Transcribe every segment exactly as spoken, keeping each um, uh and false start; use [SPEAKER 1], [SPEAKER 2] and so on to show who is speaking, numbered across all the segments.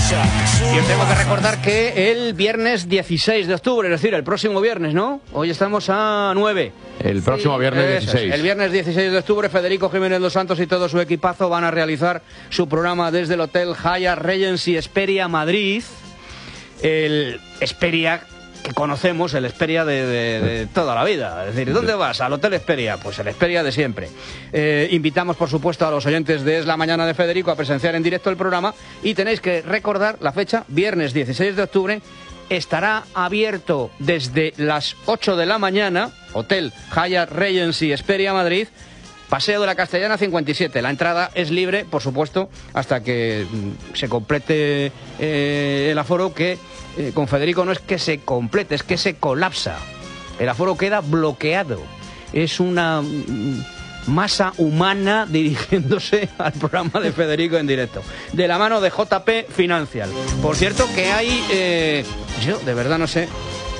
[SPEAKER 1] Y os tengo que recordar que el viernes dieciséis de octubre, es decir, el próximo viernes, ¿no? Hoy estamos a nueve.
[SPEAKER 2] El próximo sí, viernes dieciséis.
[SPEAKER 1] Es, el viernes dieciséis de octubre, Federico Jiménez Dos Santos y todo su equipazo van a realizar su programa desde el Hotel Hyatt Regency Hesperia Madrid. El Hesperia que conocemos, el Hesperia de, de, de toda la vida. Es decir, ¿dónde vas? Al Hotel Hesperia. Pues el Hesperia de siempre. Eh, invitamos, por supuesto, a los oyentes de Es la Mañana de Federico a presenciar en directo el programa y tenéis que recordar la fecha, viernes dieciséis de octubre. Estará abierto desde las ocho de la mañana, Hotel Hyatt Regency Hesperia Madrid, Paseo de la Castellana cincuenta y siete. La entrada es libre, por supuesto, hasta que se complete eh, el aforo, que eh, con Federico no es que se complete, es que se colapsa. El aforo queda bloqueado. Es una mm, masa humana dirigiéndose al programa de Federico en directo. De la mano de J P Financial. Por cierto, que hay... Eh, yo de verdad no sé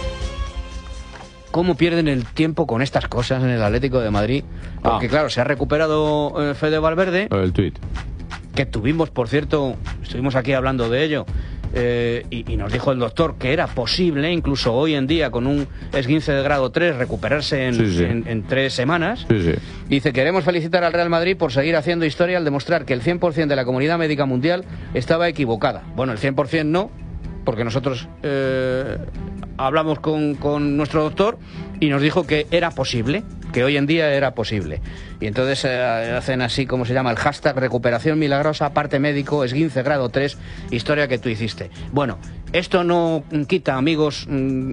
[SPEAKER 1] cómo pierden el tiempo con estas cosas en el Atlético de Madrid. Porque, ah. claro, se ha recuperado eh, Fede Valverde.
[SPEAKER 2] El tuit.
[SPEAKER 1] Que tuvimos, por cierto, estuvimos aquí hablando de ello. Eh, y, y nos dijo el doctor que era posible, incluso hoy en día, con un esguince de grado tres, recuperarse en, sí, sí. en, en tres semanas.
[SPEAKER 2] Sí, sí.
[SPEAKER 1] Dice, queremos felicitar al Real Madrid por seguir haciendo historia al demostrar que el cien por ciento de la comunidad médica mundial estaba equivocada. Bueno, el cien por ciento no, porque nosotros eh, hablamos con, con nuestro doctor y nos dijo que era posible, que hoy en día era posible. Y entonces eh, hacen así, como se llama, el hashtag recuperación milagrosa, parte médico, esguince grado tres, historia que tú hiciste. Bueno, esto no quita, amigos mm,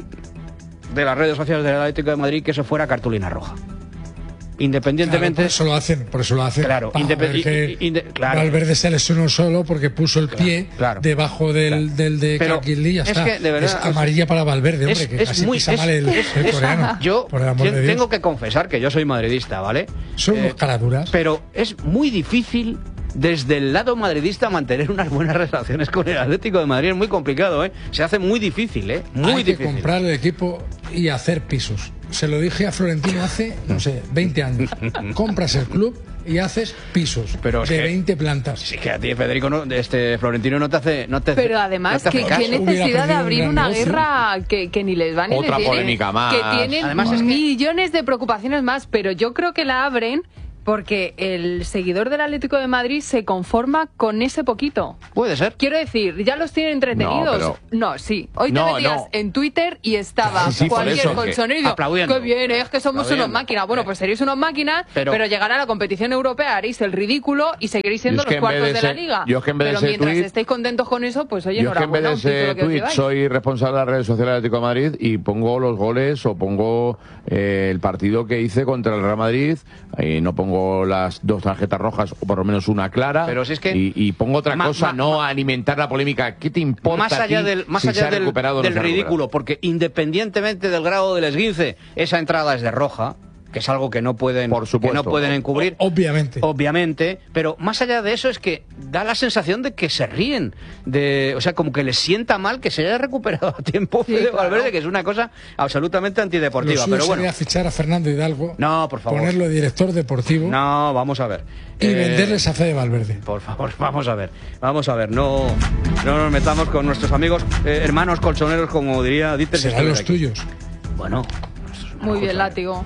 [SPEAKER 1] de las redes sociales del Atlético de Madrid, que eso fuera cartulina roja. Independientemente...
[SPEAKER 3] Claro, por eso lo hacen, por eso lo hacen.
[SPEAKER 1] Claro, independientemente...
[SPEAKER 3] Inde claro. Valverde se lesionó solo porque puso el
[SPEAKER 1] claro,
[SPEAKER 3] pie
[SPEAKER 1] claro,
[SPEAKER 3] debajo del,
[SPEAKER 1] claro.
[SPEAKER 3] del de Kakili y ya está.
[SPEAKER 1] Que, de verdad,
[SPEAKER 3] es amarilla para Valverde, hombre,
[SPEAKER 1] es,
[SPEAKER 3] que
[SPEAKER 1] es
[SPEAKER 3] casi
[SPEAKER 1] muy,
[SPEAKER 3] pisa
[SPEAKER 1] es,
[SPEAKER 3] mal el,
[SPEAKER 1] es,
[SPEAKER 3] el
[SPEAKER 1] es,
[SPEAKER 3] coreano.
[SPEAKER 1] Yo
[SPEAKER 3] por el amor de
[SPEAKER 1] tengo
[SPEAKER 3] Dios.
[SPEAKER 1] que confesar que yo soy madridista, ¿vale?
[SPEAKER 3] Somos
[SPEAKER 1] eh,
[SPEAKER 3] caraduras.
[SPEAKER 1] Pero es muy difícil... Desde el lado madridista mantener unas buenas relaciones con el Atlético de Madrid es muy complicado, ¿eh? Se hace muy difícil, ¿eh? Muy
[SPEAKER 3] Hay
[SPEAKER 1] difícil.
[SPEAKER 3] que comprar el equipo y hacer pisos. Se lo dije a Florentino hace, no sé, veinte años. Compras el club y haces pisos.
[SPEAKER 1] Pero
[SPEAKER 3] de
[SPEAKER 1] que,
[SPEAKER 3] veinte plantas.
[SPEAKER 1] Sí, que a ti, Federico, no, este Florentino no te hace... No te,
[SPEAKER 4] Pero además,
[SPEAKER 1] no te
[SPEAKER 4] ¿qué, ¿qué necesidad de abrir una
[SPEAKER 3] negocio.
[SPEAKER 4] guerra que, que ni les va ni
[SPEAKER 2] Otra
[SPEAKER 4] les viene?
[SPEAKER 2] polémica más.
[SPEAKER 4] Que tienen
[SPEAKER 1] Además, es que...
[SPEAKER 4] millones de preocupaciones más, pero yo creo que la abren... Porque el seguidor del Atlético de Madrid se conforma con ese poquito.
[SPEAKER 1] Puede ser.
[SPEAKER 4] Quiero decir, ya los tienen entretenidos. No,
[SPEAKER 2] pero...
[SPEAKER 4] no sí. Hoy
[SPEAKER 2] no,
[SPEAKER 4] te metías
[SPEAKER 2] no.
[SPEAKER 4] en Twitter y estaba
[SPEAKER 2] sí, sí,
[SPEAKER 4] cualquier colchonero.
[SPEAKER 1] Aplaudiendo.
[SPEAKER 4] Qué bien, es que somos unos máquinas. Bueno, pues seréis unos máquinas, pero, pero llegará a la competición europea, haréis el ridículo y seguiréis siendo los cuartos de, de la liga.
[SPEAKER 2] Yo es que en vez
[SPEAKER 4] pero
[SPEAKER 2] de
[SPEAKER 4] mientras
[SPEAKER 2] tweet,
[SPEAKER 4] estéis contentos con eso, pues oye,
[SPEAKER 2] yo es que en vez de ese tweet soy responsable de las redes sociales del Atlético de Madrid y pongo los goles o pongo eh, el partido que hice contra el Real Madrid y no pongo las dos tarjetas rojas o por lo menos una clara,
[SPEAKER 1] pero si es que
[SPEAKER 2] y, y pongo otra
[SPEAKER 1] ma,
[SPEAKER 2] cosa,
[SPEAKER 1] ma,
[SPEAKER 2] no
[SPEAKER 1] ma,
[SPEAKER 2] alimentar la polémica. ¿Qué te importa
[SPEAKER 1] más allá
[SPEAKER 2] a ti
[SPEAKER 1] del más
[SPEAKER 2] si
[SPEAKER 1] allá
[SPEAKER 2] se ha
[SPEAKER 1] del,
[SPEAKER 2] recuperado o
[SPEAKER 1] del
[SPEAKER 2] no se ha
[SPEAKER 1] ridículo,
[SPEAKER 2] recuperado?
[SPEAKER 1] porque independientemente del grado del esguince, esa entrada es de roja, que es algo que no pueden,
[SPEAKER 2] por supuesto,
[SPEAKER 1] que no pueden encubrir.
[SPEAKER 3] O, obviamente.
[SPEAKER 1] Obviamente, pero más allá de eso es que da la sensación de que se ríen, de, o sea, como que les sienta mal que se haya recuperado a tiempo sí, Fede Valverde, claro. Que es una cosa absolutamente antideportiva.
[SPEAKER 3] Lo
[SPEAKER 1] pero bueno,
[SPEAKER 3] sería fichar a Fernando Hidalgo,
[SPEAKER 1] no, por favor,
[SPEAKER 3] ponerlo de director deportivo.
[SPEAKER 1] No, vamos a ver.
[SPEAKER 3] Y
[SPEAKER 1] eh,
[SPEAKER 3] venderles a Fede Valverde.
[SPEAKER 1] Por favor, vamos a ver, vamos a ver, no, no nos metamos con nuestros amigos, eh, hermanos colchoneros, como diría Dieter.
[SPEAKER 3] Serán los tuyos.
[SPEAKER 1] Bueno,
[SPEAKER 4] muy bien, látigo.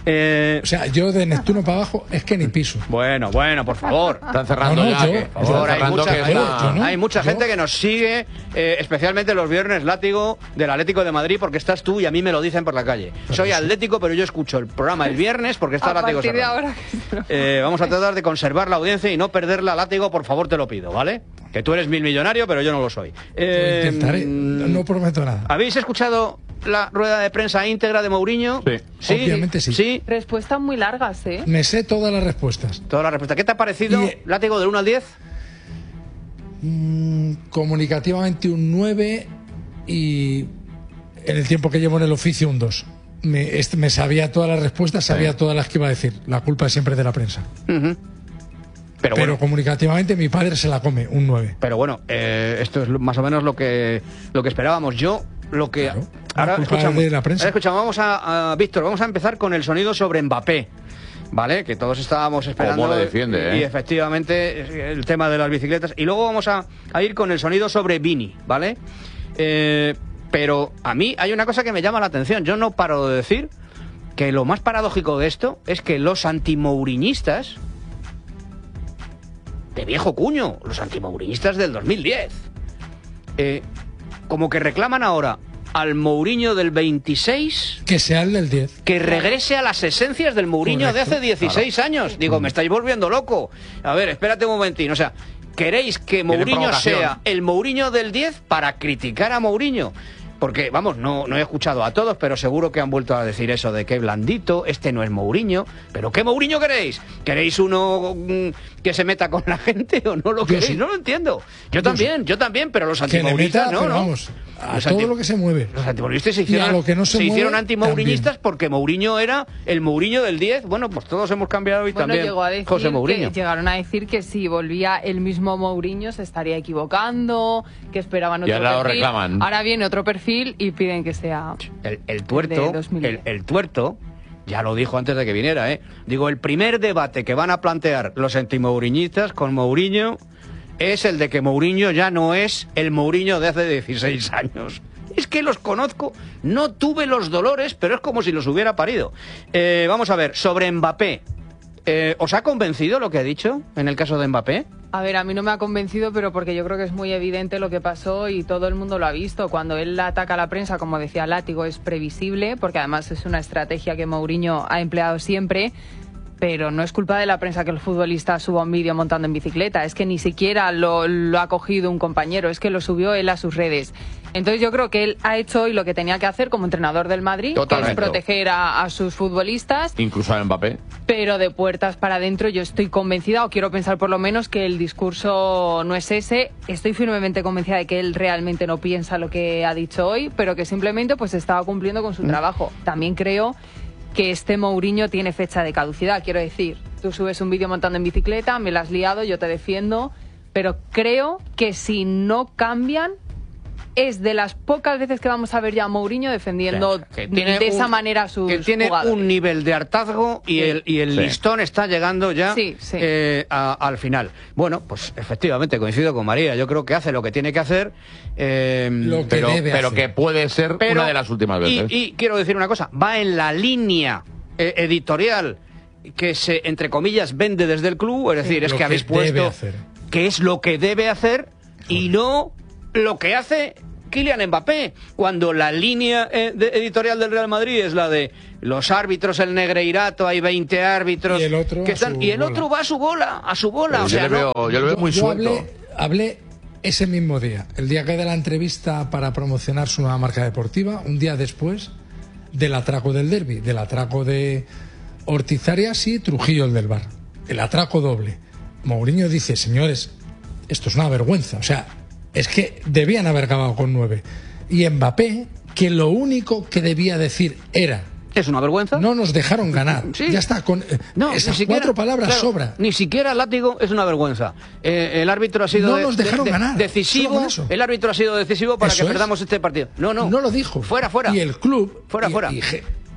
[SPEAKER 1] Eh,
[SPEAKER 3] o sea, yo de Neptuno para abajo es que ni piso.
[SPEAKER 1] Bueno, bueno, por favor.
[SPEAKER 2] Están cerrando
[SPEAKER 3] no, no,
[SPEAKER 2] ya.
[SPEAKER 3] Yo,
[SPEAKER 2] que, por favor,
[SPEAKER 1] hay mucha,
[SPEAKER 2] que
[SPEAKER 1] hay,
[SPEAKER 2] está...
[SPEAKER 1] no, hay mucha
[SPEAKER 3] yo.
[SPEAKER 1] gente que nos sigue, eh, especialmente los viernes, látigo del Atlético de Madrid, porque estás tú y a mí me lo dicen por la calle. Pero Soy eso. atlético, pero yo escucho el programa el viernes porque está
[SPEAKER 4] a
[SPEAKER 1] Látigo
[SPEAKER 4] partir de ahora
[SPEAKER 1] eh, Vamos a tratar de conservar la audiencia y no perderla, Látigo, por favor, te lo pido, ¿vale? Que tú eres mil millonario, pero yo no lo soy.
[SPEAKER 3] Eh, lo intentaré, no prometo nada.
[SPEAKER 1] ¿Habéis escuchado la rueda de prensa íntegra de Mourinho?
[SPEAKER 2] Sí.
[SPEAKER 1] ¿Sí?
[SPEAKER 3] Obviamente sí.
[SPEAKER 1] sí.
[SPEAKER 4] Respuestas muy largas, ¿eh?
[SPEAKER 3] Me sé todas las respuestas.
[SPEAKER 1] Todas las respuestas. ¿Qué te ha parecido, y, Látigo, del uno al diez?
[SPEAKER 3] Mmm, comunicativamente un nueve y en el tiempo que llevo en el oficio un dos. Me, este, me sabía todas las respuestas, sabía sí. todas las que iba a decir. La culpa es siempre de la prensa.
[SPEAKER 1] Uh-huh. Pero,
[SPEAKER 3] Pero
[SPEAKER 1] bueno,
[SPEAKER 3] comunicativamente mi padre se la come, un nueve.
[SPEAKER 1] Pero bueno, eh, esto es más o menos lo que, lo que esperábamos. Yo, lo que...
[SPEAKER 3] Claro,
[SPEAKER 1] ahora, escuchamos,
[SPEAKER 3] de la prensa.
[SPEAKER 1] ahora escuchamos, vamos a, a Víctor, vamos a empezar con el sonido sobre Mbappé. ¿vale? Que todos estábamos esperando.
[SPEAKER 2] ¿Cómo le defiende,
[SPEAKER 1] y,
[SPEAKER 2] eh?
[SPEAKER 1] y efectivamente el tema de las bicicletas. Y luego vamos a, a ir con el sonido sobre Vini, ¿vale? Eh, pero a mí hay una cosa que me llama la atención. Yo no paro de decir que lo más paradójico de esto es que los antimouriñistas de viejo cuño, los antimouriñistas del dos mil diez, eh, como que reclaman ahora al Mourinho del veintiséis
[SPEAKER 3] que sea el del diez,
[SPEAKER 1] que regrese a las esencias del Mourinho de hace dieciséis claro. años. Digo, me estáis volviendo loco. A ver, espérate un momentín, o sea, ¿queréis que Mourinho sea el Mourinho del diez para criticar a Mourinho? Porque, vamos, no, no he escuchado a todos, pero seguro que han vuelto a decir eso de que blandito, este no es Mourinho. ¿Pero qué Mourinho queréis? ¿Queréis uno mmm, que se meta con la gente o no lo queréis? Sí. No lo entiendo. Yo, yo también, sí. yo también, pero los antimouristas no,
[SPEAKER 3] pero
[SPEAKER 1] ¿no?
[SPEAKER 3] Vamos, a
[SPEAKER 1] los
[SPEAKER 3] todo
[SPEAKER 1] anti...
[SPEAKER 3] lo que se mueve.
[SPEAKER 1] Los antimouristas se hicieron,
[SPEAKER 3] lo que no se
[SPEAKER 1] se hicieron
[SPEAKER 3] mueve,
[SPEAKER 1] antimourinhistas
[SPEAKER 3] también.
[SPEAKER 1] Porque Mourinho era el Mourinho del diez. Bueno, pues todos hemos cambiado y
[SPEAKER 4] bueno,
[SPEAKER 1] también
[SPEAKER 4] llegó a decir
[SPEAKER 1] José Mourinho.
[SPEAKER 4] Que, llegaron a decir que si volvía el mismo Mourinho se estaría equivocando, que esperaban otro
[SPEAKER 2] y ahora
[SPEAKER 4] perfil.
[SPEAKER 2] Lo reclaman.
[SPEAKER 4] Ahora viene otro perfil y piden que sea
[SPEAKER 1] el, el tuerto, el, el tuerto, ya lo dijo antes de que viniera, ¿eh? Digo, el primer debate que van a plantear los antimouriñistas con Mourinho es el de que Mourinho ya no es el Mourinho de hace dieciséis años. Es que los conozco, no tuve los dolores, pero es como si los hubiera parido. Eh, vamos a ver, sobre Mbappé. Eh, ¿Os ha convencido lo que ha dicho en el caso de Mbappé?
[SPEAKER 4] A ver, a mí no me ha convencido, pero porque yo creo que es muy evidente lo que pasó y todo el mundo lo ha visto. Cuando él ataca a la prensa, como decía Látigo, es previsible, porque además es una estrategia que Mourinho ha empleado siempre. Pero no es culpa de la prensa que el futbolista suba un vídeo montando en bicicleta. Es que ni siquiera lo, lo ha cogido un compañero, es que lo subió él a sus redes. Entonces yo creo que él ha hecho hoy lo que tenía que hacer como entrenador del Madrid,
[SPEAKER 2] Totalmente.
[SPEAKER 4] que es proteger a, a sus futbolistas.
[SPEAKER 2] Incluso a Mbappé.
[SPEAKER 4] Pero de puertas para adentro yo estoy convencida, o quiero pensar por lo menos, que el discurso no es ese. Estoy firmemente convencida de que él realmente no piensa lo que ha dicho hoy, pero que simplemente pues estaba cumpliendo con su trabajo. También creo que este Mourinho tiene fecha de caducidad, quiero decir, tú subes un vídeo montando en bicicleta, me la has liado, yo te defiendo, pero creo que si no cambian, es de las pocas veces que vamos a ver ya a Mourinho defendiendo de esa
[SPEAKER 1] un,
[SPEAKER 4] manera a sus
[SPEAKER 1] que tiene
[SPEAKER 4] jugadores.
[SPEAKER 1] Un nivel de hartazgo y
[SPEAKER 4] sí.
[SPEAKER 1] el, y el sí. listón está llegando ya
[SPEAKER 4] sí, sí.
[SPEAKER 1] Eh, a, al final. Bueno, pues efectivamente coincido con María, yo creo que hace lo que tiene que hacer, eh,
[SPEAKER 3] lo que
[SPEAKER 2] pero,
[SPEAKER 3] debe
[SPEAKER 2] pero
[SPEAKER 3] hacer.
[SPEAKER 2] que puede ser
[SPEAKER 1] pero,
[SPEAKER 2] una de las últimas veces.
[SPEAKER 1] Y, y quiero decir una cosa, va en la línea eh, editorial que se, entre comillas, vende desde el club, es decir, sí, es que, que habéis puesto que es lo que debe hacer y no lo que hace Kylian Mbappé, cuando la línea eh, de, editorial del Real Madrid es la de los árbitros, el negreirato, hay veinte árbitros
[SPEAKER 3] y el otro,
[SPEAKER 1] que están, y el
[SPEAKER 3] bola.
[SPEAKER 1] otro va a su bola, a su bola. O
[SPEAKER 2] yo,
[SPEAKER 1] sea,
[SPEAKER 2] le veo,
[SPEAKER 1] no,
[SPEAKER 2] yo lo veo muy
[SPEAKER 3] yo
[SPEAKER 2] suelto.
[SPEAKER 3] Hablé, hablé ese mismo día, el día que de la entrevista para promocionar su nueva marca deportiva, un día después del atraco del derbi, del atraco de Ortizarias y Trujillo, el del Bar, el atraco doble. Mourinho dice, señores, esto es una vergüenza, o sea, es que debían haber acabado con nueve. Y Mbappé, que lo único que debía decir era...
[SPEAKER 1] ¿Es una vergüenza?
[SPEAKER 3] No nos dejaron ganar.
[SPEAKER 1] Sí.
[SPEAKER 3] Ya está, con
[SPEAKER 1] no,
[SPEAKER 3] esas
[SPEAKER 1] siquiera,
[SPEAKER 3] cuatro palabras
[SPEAKER 1] claro,
[SPEAKER 3] sobra.
[SPEAKER 1] Ni siquiera Látigo es una vergüenza. Eh, el árbitro ha sido
[SPEAKER 3] no
[SPEAKER 1] de,
[SPEAKER 3] nos dejaron
[SPEAKER 1] de, de,
[SPEAKER 3] ganar.
[SPEAKER 1] decisivo. El árbitro ha sido decisivo para
[SPEAKER 3] eso
[SPEAKER 1] que
[SPEAKER 3] es.
[SPEAKER 1] perdamos este partido. No, no.
[SPEAKER 3] No lo dijo.
[SPEAKER 1] Fuera, fuera.
[SPEAKER 3] Y el club...
[SPEAKER 1] Fuera,
[SPEAKER 3] y,
[SPEAKER 1] fuera.
[SPEAKER 3] Y,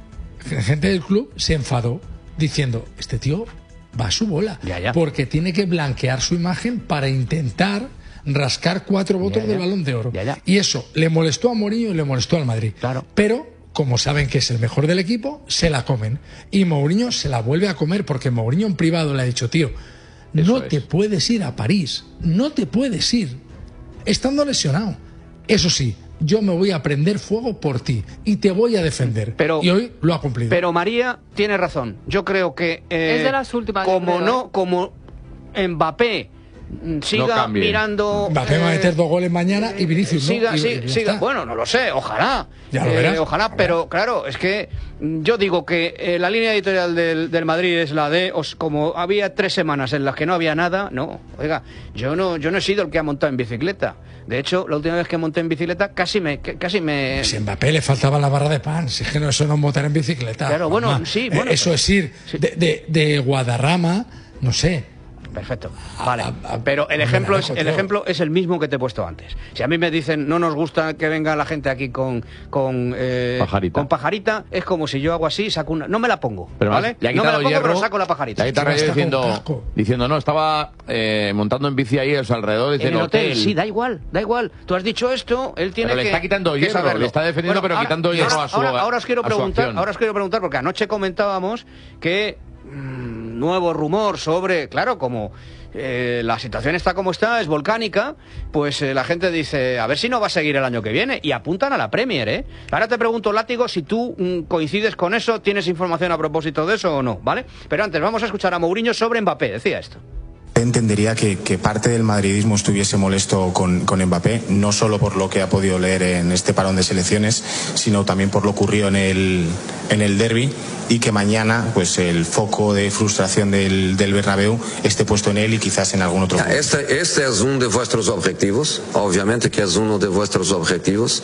[SPEAKER 3] y gente del club se enfadó diciendo, este tío va a su bola.
[SPEAKER 1] Ya, ya.
[SPEAKER 3] Porque tiene que blanquear su imagen para intentar... rascar cuatro votos
[SPEAKER 1] ya, ya.
[SPEAKER 3] del Balón de Oro.
[SPEAKER 1] Ya, ya.
[SPEAKER 3] Y eso le molestó a Mourinho y le molestó al Madrid.
[SPEAKER 1] Claro.
[SPEAKER 3] Pero, como saben que es el mejor del equipo, se la comen. Y Mourinho se la vuelve a comer porque Mourinho en privado le ha dicho, tío,
[SPEAKER 2] eso
[SPEAKER 3] no
[SPEAKER 2] es.
[SPEAKER 3] te puedes ir a París, no te puedes ir, estando lesionado. Eso sí, yo me voy a prender fuego por ti y te voy a defender.
[SPEAKER 1] Pero,
[SPEAKER 3] y hoy lo ha cumplido.
[SPEAKER 1] Pero María tiene razón. Yo creo que... Eh,
[SPEAKER 4] es de las últimas.
[SPEAKER 1] Como
[SPEAKER 4] creo,
[SPEAKER 1] no,
[SPEAKER 4] ¿eh?
[SPEAKER 1] como Mbappé siga
[SPEAKER 2] no
[SPEAKER 1] mirando...
[SPEAKER 3] Mbappé va a meter dos goles mañana y Vinicius
[SPEAKER 1] siga,
[SPEAKER 3] no. Y,
[SPEAKER 1] sí,
[SPEAKER 3] y
[SPEAKER 1] siga.
[SPEAKER 3] está.
[SPEAKER 1] Bueno, no lo sé, ojalá.
[SPEAKER 3] Ya lo
[SPEAKER 1] eh,
[SPEAKER 3] verás.
[SPEAKER 1] ojalá, pero claro, es que yo digo que eh, la línea editorial del, del Madrid es la de, os, como había tres semanas en las que no había nada, no, oiga, yo no, yo no he sido el que ha montado en bicicleta. De hecho, la última vez que monté en bicicleta casi me... casi me...
[SPEAKER 3] Si a Mbappé le faltaba la barra de pan, si es que no, eso no es montar en bicicleta.
[SPEAKER 1] Claro, bueno,
[SPEAKER 3] Mamá.
[SPEAKER 1] sí,
[SPEAKER 3] Eh,
[SPEAKER 1] bueno,
[SPEAKER 3] eso
[SPEAKER 1] pues,
[SPEAKER 3] es ir
[SPEAKER 1] sí.
[SPEAKER 3] de, de, de Guadarrama, no sé,
[SPEAKER 1] perfecto. Vale, pero el ejemplo es el ejemplo es el mismo que te he puesto antes. Si a mí me dicen no nos gusta que venga la gente aquí con con, eh,
[SPEAKER 2] pajarita.
[SPEAKER 1] con pajarita, es como si yo hago así, saco una, no me la pongo,
[SPEAKER 2] pero
[SPEAKER 1] ¿vale?
[SPEAKER 2] Más,
[SPEAKER 1] no me la pongo,
[SPEAKER 2] hierro,
[SPEAKER 1] pero saco la pajarita.
[SPEAKER 2] Ahí está diciendo, diciendo, no, estaba eh, montando en bici ahí a los alrededores del hotel.
[SPEAKER 1] hotel. Sí, da igual, da igual. Tú has dicho esto, él tiene
[SPEAKER 2] pero
[SPEAKER 1] que
[SPEAKER 2] le está quitando hierro,
[SPEAKER 1] saberlo.
[SPEAKER 2] le está defendiendo, bueno, pero
[SPEAKER 1] ahora,
[SPEAKER 2] quitando hierro
[SPEAKER 1] ahora,
[SPEAKER 2] a su
[SPEAKER 1] ahora, ahora os quiero
[SPEAKER 2] a
[SPEAKER 1] preguntar, ahora os quiero preguntar porque anoche comentábamos que mmm, nuevo rumor sobre, claro, como eh, la situación está como está, es volcánica, pues eh, la gente dice, a ver si no va a seguir el año que viene, y apuntan a la Premier, ¿eh? Ahora te pregunto, Látigo, si tú mmm, coincides con eso, tienes información a propósito de eso o no, ¿vale? Pero antes vamos a escuchar a Mourinho sobre Mbappé, decía esto.
[SPEAKER 5] Entendería que, que parte del madridismo estuviese molesto con, con Mbappé, no solo por lo que ha podido leer en este parón de selecciones, sino también por lo ocurrido en el, en el derbi, y que mañana pues el foco de frustración del, del Bernabéu esté puesto en él y quizás en algún otro.
[SPEAKER 6] Este, este es uno de vuestros objetivos, obviamente que es uno de vuestros objetivos.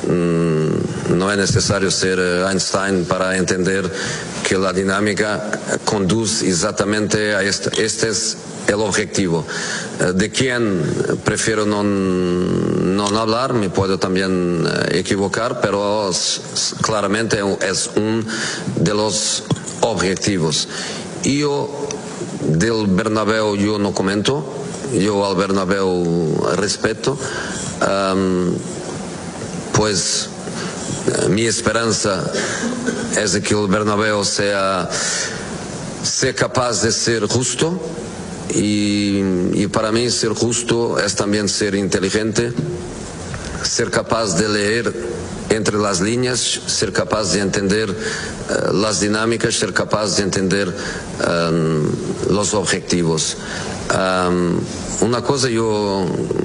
[SPEAKER 6] Mm, no es necesario ser Einstein para entender que la dinámica conduce exactamente a este. Este es el objetivo. De quién prefiero no, no hablar, me puedo también equivocar, pero claramente es uno de los objetivos. Yo del Bernabéu yo no comento, yo al Bernabéu respeto, um, pues mi esperanza es de que el Bernabéu sea, sea capaz de ser justo. Y, y para mí ser justo es también ser inteligente, ser capaz de leer entre las líneas, ser capaz de entender uh, las dinámicas, ser capaz de entender um, los objetivos. Um, una cosa yo,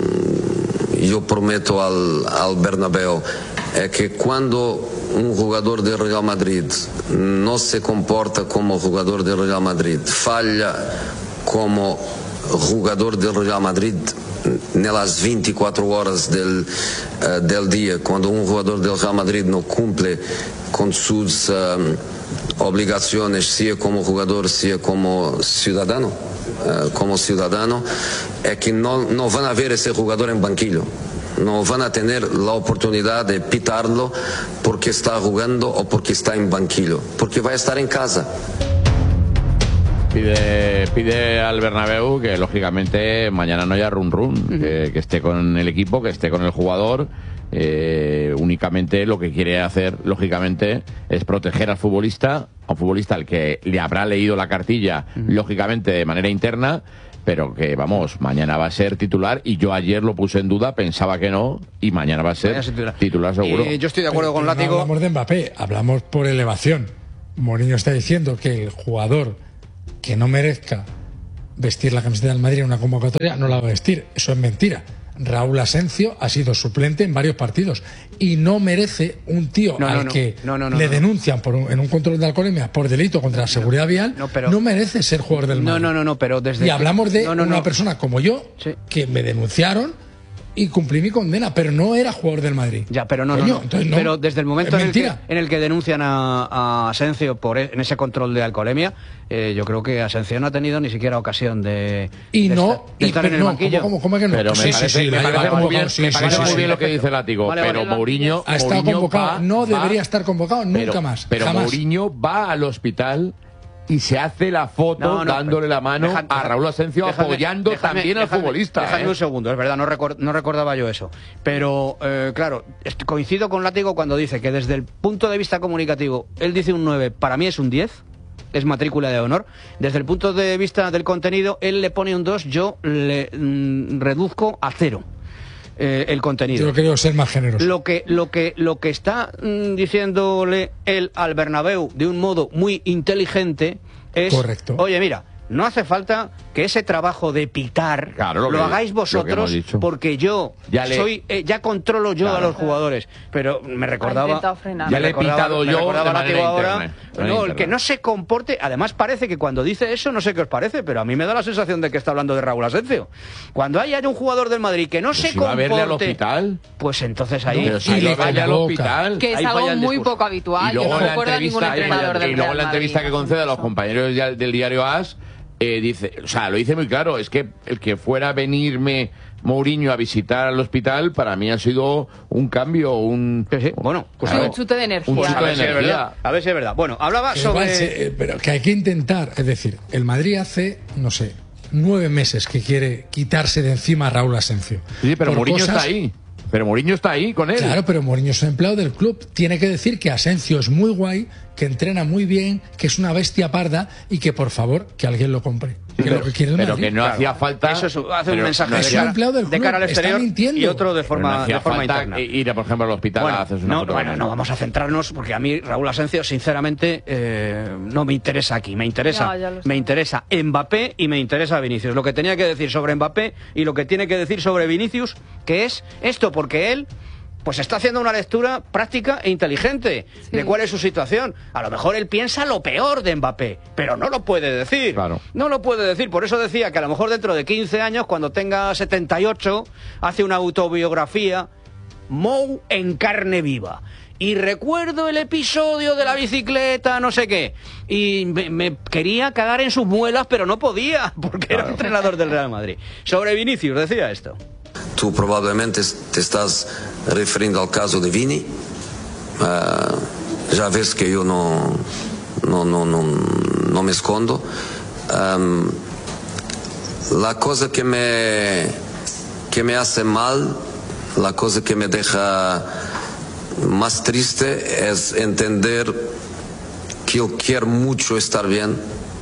[SPEAKER 6] yo prometo al, al Bernabéu es que cuando un jugador del Real Madrid no se comporta como jugador del Real Madrid, falla como jugador del Real Madrid en las veinticuatro horas del, uh, del día, cuando un jugador del Real Madrid no cumple con sus um, obligaciones, sea como jugador, sea como ciudadano, uh, como ciudadano, es que no, no van a ver ese jugador en banquillo. No van a tener la oportunidad de pitarlo porque está jugando o porque está en banquillo, porque va a estar en casa.
[SPEAKER 2] Pide, pide al Bernabéu que lógicamente mañana no haya run run, uh-huh. que, que esté con el equipo, que esté con el jugador. Eh, únicamente lo que quiere hacer, lógicamente, es proteger al futbolista, a un futbolista al que le habrá leído la cartilla, uh-huh. lógicamente de manera interna, pero que, vamos, mañana va a ser titular, y yo ayer lo puse en duda, pensaba que no, y mañana va a ser titular. titular seguro.
[SPEAKER 1] Eh, yo estoy de acuerdo pero, con Látigo.
[SPEAKER 3] No hablamos de Mbappé, hablamos por elevación. Mourinho está diciendo que el jugador que no merezca vestir la camiseta del Madrid en una convocatoria no la va a vestir. Eso es mentira. Raúl Asencio ha sido suplente en varios partidos y no merece un tío no, al no, no. que no, no, no, le no, denuncian por un, en un control de alcoholemia por delito contra la seguridad vial, no, pero, no merece ser jugador del Madrid.
[SPEAKER 1] No, no, no, no, pero desde
[SPEAKER 3] y hablamos de
[SPEAKER 1] no, no,
[SPEAKER 3] una
[SPEAKER 1] no.
[SPEAKER 3] persona como yo, sí. que me denunciaron y cumplí mi condena, pero no era jugador del Madrid.
[SPEAKER 1] Ya, pero no,
[SPEAKER 3] Coño,
[SPEAKER 1] no, no.
[SPEAKER 3] Entonces, no.
[SPEAKER 1] Pero desde el momento en el, que, en el que denuncian a, a Asencio por en ese control de alcoholemia, eh, yo creo que Asencio no ha tenido ni siquiera ocasión de,
[SPEAKER 3] y
[SPEAKER 1] de,
[SPEAKER 3] no,
[SPEAKER 1] estar, de
[SPEAKER 3] y
[SPEAKER 1] estar
[SPEAKER 3] pero
[SPEAKER 1] en el
[SPEAKER 3] no,
[SPEAKER 1] banquillo.
[SPEAKER 3] ¿Cómo, cómo, cómo que no?
[SPEAKER 2] Pero
[SPEAKER 3] sí,
[SPEAKER 2] me parece,
[SPEAKER 3] sí, sí,
[SPEAKER 2] me parece muy bien,
[SPEAKER 3] sí,
[SPEAKER 2] me
[SPEAKER 3] sí,
[SPEAKER 2] parece
[SPEAKER 3] sí,
[SPEAKER 2] muy
[SPEAKER 3] sí,
[SPEAKER 2] bien
[SPEAKER 3] sí.
[SPEAKER 2] lo que dice Látigo,
[SPEAKER 1] vale,
[SPEAKER 2] pero
[SPEAKER 1] vale,
[SPEAKER 2] Mourinho
[SPEAKER 3] ha estado
[SPEAKER 2] Mourinho
[SPEAKER 3] convocado,
[SPEAKER 2] va,
[SPEAKER 3] no debería
[SPEAKER 2] va,
[SPEAKER 3] estar convocado nunca
[SPEAKER 2] pero,
[SPEAKER 3] más.
[SPEAKER 2] Pero
[SPEAKER 3] jamás.
[SPEAKER 2] Mourinho va al hospital y se hace la foto no, no, dándole la mano deja, a Raúl Asencio, déjame, apoyando déjame, también déjame, al futbolista.
[SPEAKER 1] Déjame
[SPEAKER 2] ¿eh?
[SPEAKER 1] un segundo, es verdad, no, record, no recordaba yo eso. Pero, eh, claro, coincido con Látigo cuando dice que desde el punto de vista comunicativo, él dice un nueve, para mí es un diez, es matrícula de honor. Desde el punto de vista del contenido, él le pone un dos, yo le mm, reduzco a cero. Eh, el contenido.
[SPEAKER 3] Yo quiero ser más generoso.
[SPEAKER 1] Lo que, lo que, lo que está mm, diciéndole él al Bernabéu de un modo muy inteligente es,
[SPEAKER 3] correcto.
[SPEAKER 1] Oye, mira, no hace falta que ese trabajo de pitar
[SPEAKER 2] claro, lo,
[SPEAKER 1] lo
[SPEAKER 2] que,
[SPEAKER 1] hagáis vosotros,
[SPEAKER 2] lo
[SPEAKER 1] porque yo
[SPEAKER 2] ya le...
[SPEAKER 1] soy eh, ya controlo yo claro. a los jugadores. Pero me recordaba,
[SPEAKER 2] ya le he pitado yo de manera
[SPEAKER 1] ahora,
[SPEAKER 2] interna,
[SPEAKER 1] no,
[SPEAKER 2] interna.
[SPEAKER 1] El que no se comporte, además parece que cuando dice eso, no sé qué os parece, pero a mí me da la sensación de que está hablando de Raúl Asencio. Cuando haya un jugador del Madrid que no
[SPEAKER 2] pues
[SPEAKER 1] se
[SPEAKER 2] si
[SPEAKER 1] comporte,
[SPEAKER 2] va a verle al hospital,
[SPEAKER 1] pues entonces ahí
[SPEAKER 2] no, si le vaya al hospital,
[SPEAKER 4] que es algo muy poco habitual.
[SPEAKER 2] Y luego
[SPEAKER 4] yo no recuerdo a ningún entrenador del
[SPEAKER 2] y luego la entrevista que concede a los compañeros del diario A S, eh, dice, o sea, lo dice muy claro, es que el que fuera a venirme Mourinho a visitar al hospital, para mí ha sido un cambio, un...
[SPEAKER 1] Sí, sí. Bueno,
[SPEAKER 4] pues sí, un chute de energía.
[SPEAKER 2] Un chute
[SPEAKER 1] a, ver
[SPEAKER 2] de
[SPEAKER 1] si es
[SPEAKER 2] energía.
[SPEAKER 1] verdad, a ver si es verdad. Bueno, hablaba
[SPEAKER 3] Igual
[SPEAKER 1] sobre...
[SPEAKER 3] se- eh, pero que hay que intentar, es decir, el Madrid hace, no sé, nueve meses que quiere quitarse de encima a Raúl Asensio.
[SPEAKER 2] Sí, pero
[SPEAKER 3] Por
[SPEAKER 2] Mourinho
[SPEAKER 3] cosas-
[SPEAKER 2] está ahí. Pero Mourinho está ahí con él.
[SPEAKER 3] Claro, pero Mourinho es un empleado del club. Tiene que decir que Asensio es muy guay, que entrena muy bien, que es una bestia parda y que, por favor, que alguien lo compre. Que
[SPEAKER 2] pero,
[SPEAKER 3] lo que quiere el
[SPEAKER 2] pero
[SPEAKER 3] Madrid.
[SPEAKER 2] que no
[SPEAKER 1] Claro.
[SPEAKER 2] hacía falta.
[SPEAKER 1] Eso es- hace un
[SPEAKER 2] pero
[SPEAKER 1] mensaje
[SPEAKER 2] no
[SPEAKER 1] de,
[SPEAKER 3] es
[SPEAKER 2] hacía-
[SPEAKER 3] un
[SPEAKER 1] cara,
[SPEAKER 3] empleado del
[SPEAKER 1] de
[SPEAKER 3] club,
[SPEAKER 1] cara al
[SPEAKER 3] está
[SPEAKER 1] exterior
[SPEAKER 3] mintiendo.
[SPEAKER 1] y otro de
[SPEAKER 2] pero no
[SPEAKER 1] forma,
[SPEAKER 2] hacía
[SPEAKER 1] de forma
[SPEAKER 2] falta
[SPEAKER 1] interna.
[SPEAKER 2] ir, por ejemplo, al hospital
[SPEAKER 1] Bueno,
[SPEAKER 2] a hacerse una
[SPEAKER 1] no,
[SPEAKER 2] foto.
[SPEAKER 1] bueno, no vamos a centrarnos porque a mí Raúl Asensio, sinceramente, eh, no me interesa aquí. Me interesa,
[SPEAKER 4] Ya, ya lo sé.
[SPEAKER 1] me interesa Mbappé y me interesa Vinicius. Lo que tenía que decir sobre Mbappé y lo que tiene que decir sobre Vinicius, que es esto, porque él pues está haciendo una lectura práctica e inteligente
[SPEAKER 4] Sí.
[SPEAKER 1] de cuál es su situación. A lo mejor él piensa lo peor de Mbappé, pero no lo puede decir.
[SPEAKER 2] Claro.
[SPEAKER 1] No lo puede decir. Por eso decía que a lo mejor dentro de quince años, cuando tenga setenta y ocho, hace una autobiografía, Mou en carne viva. Y recuerdo el episodio de la bicicleta, no sé qué. Y me, me quería cagar en sus muelas, pero no podía, porque era entrenador del Real Madrid. Sobre Vinicius, decía esto.
[SPEAKER 6] Tú probablemente te estás refiriendo al caso de Vini. Ah, ya ves que yo no, no, no, no, no me escondo. Am, la cosa que me, que me hace mal, la cosa que me deja más triste es entender que él quiere mucho estar bien,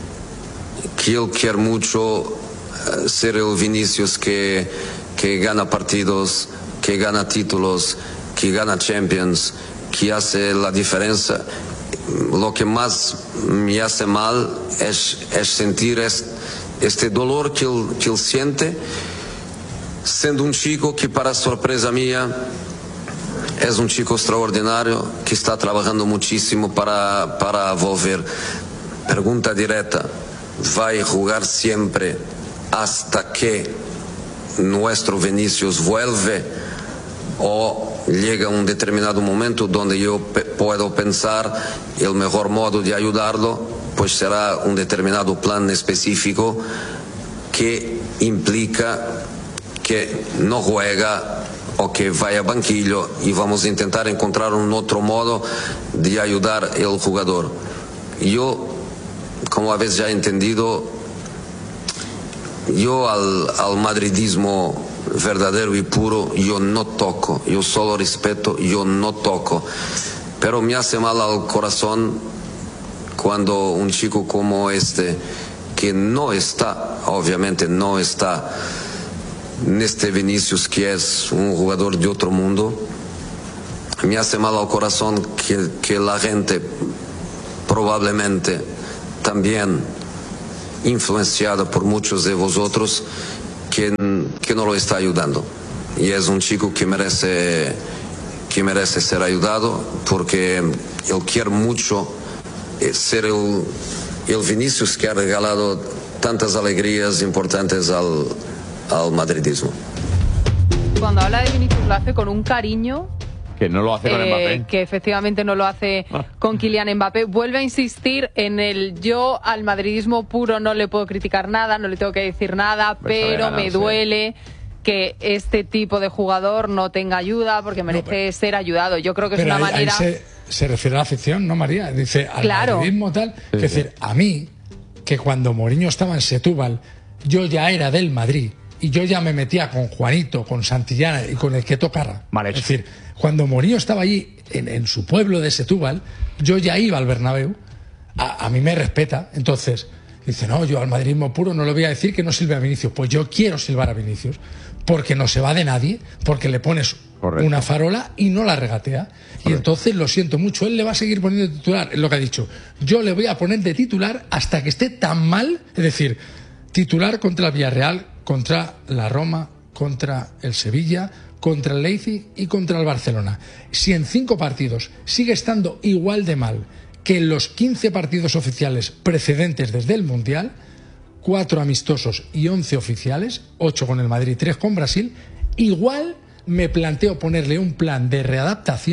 [SPEAKER 6] que él quiere mucho eh, ser el Vinicius que, que gana partidos, que gana títulos, que gana Champions, que hace la diferencia. Lo que más me hace mal es, es sentir este, este dolor que él, que él siente, siendo un chico que, para sorpresa mía, es un chico extraordinario, que está trabajando muchísimo para, para volver. Pregunta directa, ¿va a jugar siempre hasta que nuestro Vinicius vuelve? ¿O llega un determinado momento donde yo pe- puedo pensar el mejor modo de ayudarlo, pues será un determinado plan específico que implica que no juega o que vaya a banquillo, y vamos a intentar encontrar un otro modo de ayudar al jugador? Yo, como habéis ya entendido, yo al, al madridismo verdadero y puro yo no toco, yo solo respeto, yo no toco, pero me hace mal al corazón cuando un chico como este, que no está, obviamente no está en este Vinicius, que es un jugador de otro mundo, me hace mal al corazón que, que la gente, probablemente también influenciada por muchos de vosotros, que, que no lo está ayudando. Y es un chico que merece, que merece ser ayudado, porque él quiere mucho ser el, el Vinicius que ha regalado tantas alegrías importantes al, al madridismo.
[SPEAKER 4] Cuando habla de Vinicius lo hace con un cariño
[SPEAKER 2] Que no lo hace con
[SPEAKER 4] eh,
[SPEAKER 2] Mbappé.
[SPEAKER 4] que efectivamente no lo hace
[SPEAKER 2] Ah.
[SPEAKER 4] con Kylian Mbappé. Vuelve a insistir en el yo al madridismo puro no le puedo criticar nada, no le tengo que decir nada,
[SPEAKER 2] Pues sabe
[SPEAKER 4] pero me
[SPEAKER 2] ganarse.
[SPEAKER 4] duele que este tipo de jugador no tenga ayuda porque merece
[SPEAKER 3] pero-
[SPEAKER 4] ser ayudado. Yo creo que es
[SPEAKER 3] Pero
[SPEAKER 4] una
[SPEAKER 3] ahí, ahí
[SPEAKER 4] manera...
[SPEAKER 3] se, se refiere a la afición, ¿no, María? Dice al
[SPEAKER 4] Claro.
[SPEAKER 3] madridismo tal.
[SPEAKER 2] Sí,
[SPEAKER 3] es
[SPEAKER 2] sí.
[SPEAKER 3] decir, a mí, que cuando Mourinho estaba en Setúbal, yo ya era del Madrid y yo ya me metía con Juanito, con Santillana y con el que tocara.
[SPEAKER 1] Mal hecho.
[SPEAKER 3] Es decir, cuando Mourinho estaba allí, en, en su pueblo de Setúbal, yo ya iba al Bernabéu, a, a mí me respeta. Entonces, dice, no, yo al madridismo puro no le voy a decir que no silbe a Vinicius. Pues yo quiero silbar a Vinicius, porque no se va de nadie, porque le pones
[SPEAKER 2] Correcto.
[SPEAKER 3] una farola y no la regatea. Y entonces, lo siento mucho, él le va a seguir poniendo de titular, es lo que ha dicho. Yo le voy a poner de titular hasta que esté tan mal, es decir, titular contra el Villarreal, contra la Roma, contra el Sevilla, contra el Leipzig y contra el Barcelona. Si en cinco partidos sigue estando igual de mal que en los quince partidos oficiales precedentes desde el Mundial, cuatro amistosos y once oficiales, ocho con el Madrid y tres con Brasil, igual me planteo ponerle un plan de readaptación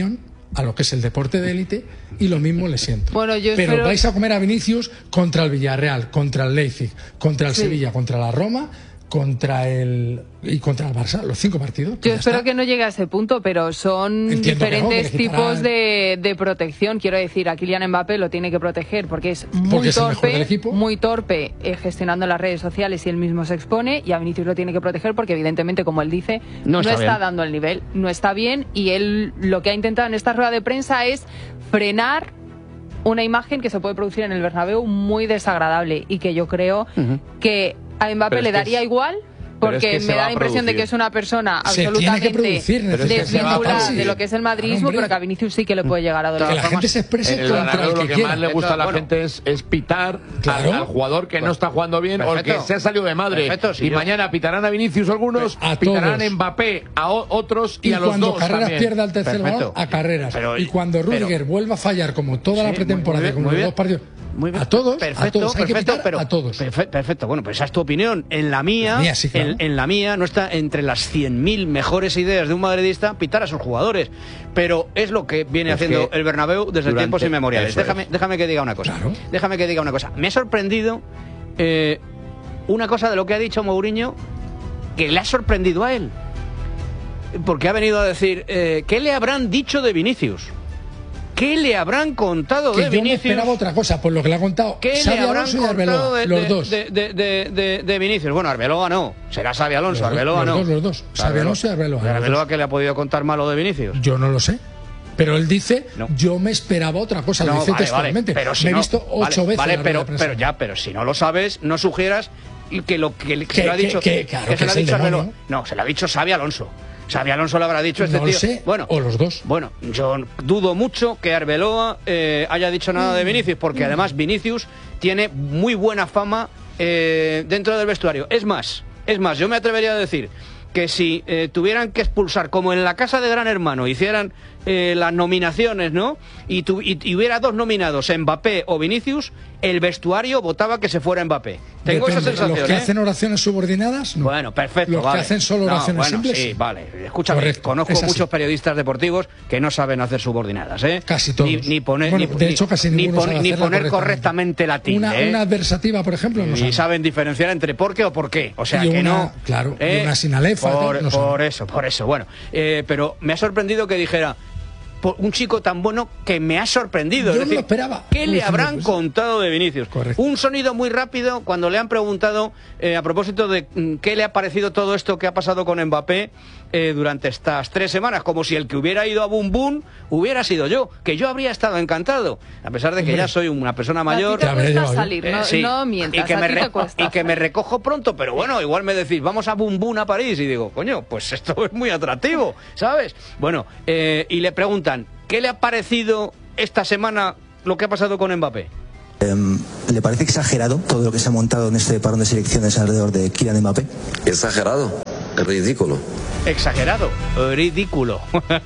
[SPEAKER 3] a lo que es el deporte de élite, y lo mismo le siento.
[SPEAKER 4] Bueno, yo
[SPEAKER 3] Pero
[SPEAKER 4] espero...
[SPEAKER 3] vais a comer a Vinicius contra el Villarreal, contra el Leipzig, contra el sí. Sevilla, contra la Roma, contra el y contra el Barça, los cinco partidos.
[SPEAKER 4] Yo espero está. que no llegue a ese punto, pero son Entiendo diferentes no, tipos de, de protección. Quiero decir, a Kylian Mbappé lo tiene que proteger porque es muy porque torpe, es muy torpe eh, gestionando las redes sociales y él mismo se expone, y a Vinicius lo tiene que proteger porque evidentemente, como él dice, no, no está, está dando el nivel, no está bien, y él lo que ha intentado en esta rueda de prensa es frenar una imagen que se puede producir en el Bernabéu muy desagradable, y que yo creo uh-huh. que a Mbappé le daría es, igual, porque es que me da la impresión de que es una persona absolutamente desvinculada de lo que es el madridismo, pero que a Vinicius sí que le puede llegar a doler.
[SPEAKER 3] Que la gente se exprese
[SPEAKER 2] el
[SPEAKER 3] contra el que
[SPEAKER 2] lo que
[SPEAKER 3] quiera.
[SPEAKER 2] más le gusta a la
[SPEAKER 1] bueno.
[SPEAKER 2] gente es, es pitar
[SPEAKER 3] claro.
[SPEAKER 2] al, al jugador que
[SPEAKER 1] pues,
[SPEAKER 2] no está jugando bien perfecto. o el que se ha salido de madre.
[SPEAKER 1] Perfecto, sí,
[SPEAKER 2] y
[SPEAKER 1] yo...
[SPEAKER 2] mañana pitarán a Vinicius algunos,
[SPEAKER 3] a
[SPEAKER 2] pitarán
[SPEAKER 3] todos.
[SPEAKER 2] a Mbappé a o, otros y,
[SPEAKER 3] y
[SPEAKER 2] a los
[SPEAKER 3] cuando
[SPEAKER 2] dos
[SPEAKER 3] Carreras
[SPEAKER 2] también.
[SPEAKER 3] pierda el tercer
[SPEAKER 1] Perfecto.
[SPEAKER 3] balón, a Carreras.
[SPEAKER 1] Pero,
[SPEAKER 3] y cuando Rüdiger
[SPEAKER 1] pero...
[SPEAKER 3] vuelva a fallar como toda
[SPEAKER 1] sí,
[SPEAKER 3] la pretemporada,
[SPEAKER 1] muy bien,
[SPEAKER 3] con
[SPEAKER 1] muy
[SPEAKER 3] los
[SPEAKER 1] bien.
[SPEAKER 3] dos partidos,
[SPEAKER 1] Muy bien.
[SPEAKER 3] a todos,
[SPEAKER 1] perfecto,
[SPEAKER 3] a todos, hay
[SPEAKER 1] perfecto,
[SPEAKER 3] que pitar
[SPEAKER 1] pero,
[SPEAKER 3] a todos.
[SPEAKER 1] Perfecto, perfecto, bueno, pues esa es tu opinión. En la mía,
[SPEAKER 3] la mía sí, claro.
[SPEAKER 1] en, en la mía no está entre las cien mil mejores ideas de un madridista pitar a sus jugadores, pero es lo que viene es haciendo el Bernabéu desde durante, tiempos inmemoriales. Déjame, es. déjame que diga una cosa.
[SPEAKER 3] Claro.
[SPEAKER 1] Déjame que diga una cosa. Me ha sorprendido eh, una cosa de lo que ha dicho Mourinho que le ha sorprendido a él, porque ha venido a decir eh, ¿qué le habrán dicho de Vinicius? ¿Qué le habrán contado
[SPEAKER 3] que
[SPEAKER 1] de
[SPEAKER 3] yo
[SPEAKER 1] Vinicius?
[SPEAKER 3] Me esperaba otra cosa, por lo que le ha contado.
[SPEAKER 1] ¿Qué
[SPEAKER 3] Xabi
[SPEAKER 1] le habrán
[SPEAKER 3] Alonso y
[SPEAKER 1] contado
[SPEAKER 3] Arbeloa,
[SPEAKER 1] de,
[SPEAKER 3] los
[SPEAKER 1] de,
[SPEAKER 3] dos?
[SPEAKER 1] De, de, de, de, de Vinicius? Bueno, Arbeloa no. Será Xabi Alonso,
[SPEAKER 3] los
[SPEAKER 1] Arbeloa
[SPEAKER 3] los
[SPEAKER 1] no.
[SPEAKER 3] Los dos, los dos. Xabi Alonso y Arbeloa.
[SPEAKER 1] ¿De Arbeloa qué le ha podido contar malo de Vinicius?
[SPEAKER 3] Yo no lo sé. Pero él dice, no. yo me esperaba otra cosa,
[SPEAKER 1] no,
[SPEAKER 3] lo dice
[SPEAKER 1] vale,
[SPEAKER 3] textualmente.
[SPEAKER 1] Vale, pero si
[SPEAKER 3] me he
[SPEAKER 1] no,
[SPEAKER 3] visto ocho
[SPEAKER 1] vale,
[SPEAKER 3] veces
[SPEAKER 1] vale,
[SPEAKER 3] la
[SPEAKER 1] pero,
[SPEAKER 3] prensa.
[SPEAKER 1] pero ya, pero si no lo sabes, no sugieras que lo que, que,
[SPEAKER 3] que
[SPEAKER 1] se lo ha dicho,
[SPEAKER 3] que, que, claro,
[SPEAKER 1] que, que se lo ha
[SPEAKER 3] es
[SPEAKER 1] dicho Arbeloa.
[SPEAKER 3] demonio.
[SPEAKER 1] No, se lo ha dicho Xabi Alonso. Xabi Alonso le habrá dicho este
[SPEAKER 3] no
[SPEAKER 1] tío.
[SPEAKER 3] Lo sé,
[SPEAKER 1] bueno,
[SPEAKER 3] o los dos.
[SPEAKER 1] Bueno, yo dudo mucho que Arbeloa eh, haya dicho nada de Vinicius, porque además Vinicius tiene muy buena fama eh, dentro del vestuario. Es más, es más, yo me atrevería a decir que si eh, tuvieran que expulsar, como en la casa de Gran Hermano, hicieran eh, las nominaciones, ¿no? Y, tu, y, y hubiera dos nominados, Mbappé o Vinicius, el vestuario votaba que se fuera Mbappé. Tengo
[SPEAKER 3] Depende.
[SPEAKER 1] esa sensación.
[SPEAKER 3] ¿Los que
[SPEAKER 1] ¿eh?
[SPEAKER 3] hacen oraciones subordinadas? No.
[SPEAKER 1] Bueno, perfecto.
[SPEAKER 3] Los
[SPEAKER 1] vale.
[SPEAKER 3] que hacen solo oraciones
[SPEAKER 1] no, bueno,
[SPEAKER 3] simples.
[SPEAKER 1] Sí, vale. Escúchame,
[SPEAKER 3] Correcto.
[SPEAKER 1] conozco muchos periodistas deportivos que no saben hacer subordinadas, ¿eh?
[SPEAKER 3] Casi todos.
[SPEAKER 1] Ni, ni poner,
[SPEAKER 3] bueno,
[SPEAKER 1] ni,
[SPEAKER 3] de hecho, casi
[SPEAKER 1] ni,
[SPEAKER 3] ninguno
[SPEAKER 1] pon,
[SPEAKER 3] sabe
[SPEAKER 1] ni poner
[SPEAKER 3] correctamente.
[SPEAKER 1] correctamente la tilde.
[SPEAKER 3] Una,
[SPEAKER 1] ¿eh?
[SPEAKER 3] una adversativa, por ejemplo, no
[SPEAKER 1] y
[SPEAKER 3] saben.
[SPEAKER 1] saben diferenciar entre por qué o por qué. O sea
[SPEAKER 3] y
[SPEAKER 1] que
[SPEAKER 3] una,
[SPEAKER 1] no.
[SPEAKER 3] Claro,
[SPEAKER 1] ¿eh?
[SPEAKER 3] y una sin alefa.
[SPEAKER 1] Por,
[SPEAKER 3] no
[SPEAKER 1] por eso, por eso. Bueno, eh, pero me ha sorprendido que dijera. Un chico tan bueno que me ha sorprendido.
[SPEAKER 3] Yo
[SPEAKER 1] es decir,
[SPEAKER 3] no lo esperaba.
[SPEAKER 1] ¿qué
[SPEAKER 3] no
[SPEAKER 1] le habrán
[SPEAKER 3] pues,
[SPEAKER 1] contado de Vinicius?
[SPEAKER 3] Correcto.
[SPEAKER 1] Un sonido muy rápido cuando le han preguntado eh, a propósito de mm, qué le ha parecido todo esto que ha pasado con Mbappé eh, durante estas tres semanas, como si el que hubiera ido a Bum Bum hubiera sido yo, que yo habría estado encantado, a pesar de que
[SPEAKER 3] Hombre,
[SPEAKER 1] ya soy una persona mayor.
[SPEAKER 4] A ti te cuesta salir,
[SPEAKER 1] eh,
[SPEAKER 4] no,
[SPEAKER 1] sí,
[SPEAKER 4] no mientas,
[SPEAKER 1] y que,
[SPEAKER 4] a
[SPEAKER 1] me
[SPEAKER 4] ti
[SPEAKER 1] re-
[SPEAKER 4] te cuesta
[SPEAKER 1] y que me recojo pronto, pero bueno, igual me decís, vamos a Bum Bum a París, y digo, coño, pues esto es muy atractivo, ¿sabes? Bueno, eh, y le preguntan, ¿qué le ha parecido esta semana lo que ha pasado con Mbappé?
[SPEAKER 7] Eh, ¿Le parece exagerado todo lo que se ha montado en este parón de selecciones alrededor de Kylian Mbappé?
[SPEAKER 6] Exagerado, ridículo.
[SPEAKER 1] Exagerado, ridículo.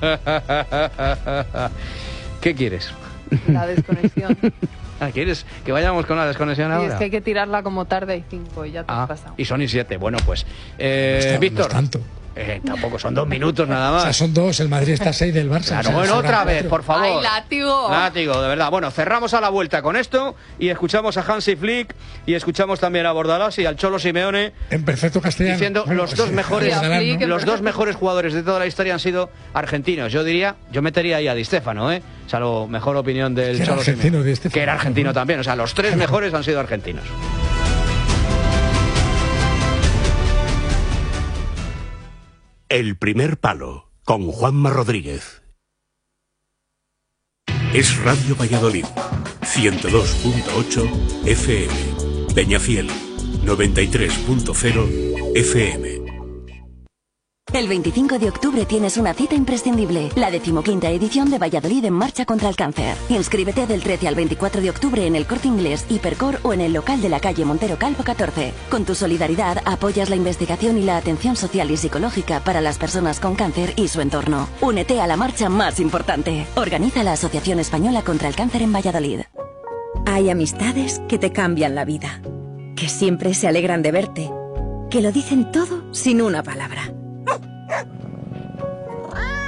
[SPEAKER 1] ¿Qué quieres?
[SPEAKER 4] La desconexión.
[SPEAKER 1] ¿Quieres que vayamos con la desconexión
[SPEAKER 4] Y
[SPEAKER 1] ahora?
[SPEAKER 4] es que hay que tirarla como tarde y cinco y ya te
[SPEAKER 1] ah,
[SPEAKER 4] has pasado.
[SPEAKER 1] Y son y siete. Bueno, pues, eh,
[SPEAKER 3] no está,
[SPEAKER 1] Víctor.
[SPEAKER 3] No es tanto.
[SPEAKER 1] Eh, tampoco son dos minutos nada más.
[SPEAKER 3] O sea, son dos, el Madrid está a seis del Barça.
[SPEAKER 1] Claro,
[SPEAKER 3] o sea,
[SPEAKER 1] bueno, otra
[SPEAKER 3] cuatro.
[SPEAKER 1] vez, por favor.
[SPEAKER 4] ¡Ay, látigo!
[SPEAKER 1] Látigo, de verdad. Bueno, cerramos a la vuelta con esto y escuchamos a Hansi Flick y escuchamos también a Bordalás y al Cholo Simeone
[SPEAKER 3] En perfecto castellano.
[SPEAKER 1] diciendo
[SPEAKER 3] Bueno,
[SPEAKER 1] los
[SPEAKER 3] pues,
[SPEAKER 1] dos
[SPEAKER 3] sí,
[SPEAKER 1] mejores,
[SPEAKER 3] catalán, ¿no?
[SPEAKER 1] los dos mejores jugadores de toda la historia han sido argentinos. Yo diría, yo metería ahí a Di Stéfano, ¿eh? Salvo mejor opinión del
[SPEAKER 3] Que era
[SPEAKER 1] Cholo
[SPEAKER 3] argentino,
[SPEAKER 1] Simeone.
[SPEAKER 3] Di Stéfano.
[SPEAKER 1] Que era argentino también. O sea, los tres mejores han sido argentinos.
[SPEAKER 8] El primer palo, con Juanma Rodríguez. Es Radio Valladolid, ciento dos punto ocho F M. Peñafiel, noventa y tres punto cero F M.
[SPEAKER 9] El veinticinco de octubre tienes una cita imprescindible, la decimoquinta edición de Valladolid en Marcha contra el Cáncer. Inscríbete del trece al veinticuatro de octubre en el Corte Inglés, Hipercor o en el local de la calle Montero Calvo catorce. Con tu solidaridad apoyas la investigación y la atención social y psicológica para las personas con cáncer y su entorno. Únete a la marcha más importante. Organiza la Asociación Española contra el Cáncer en Valladolid.
[SPEAKER 10] Hay amistades que te cambian la vida, que siempre se alegran de verte, que lo dicen todo sin una palabra.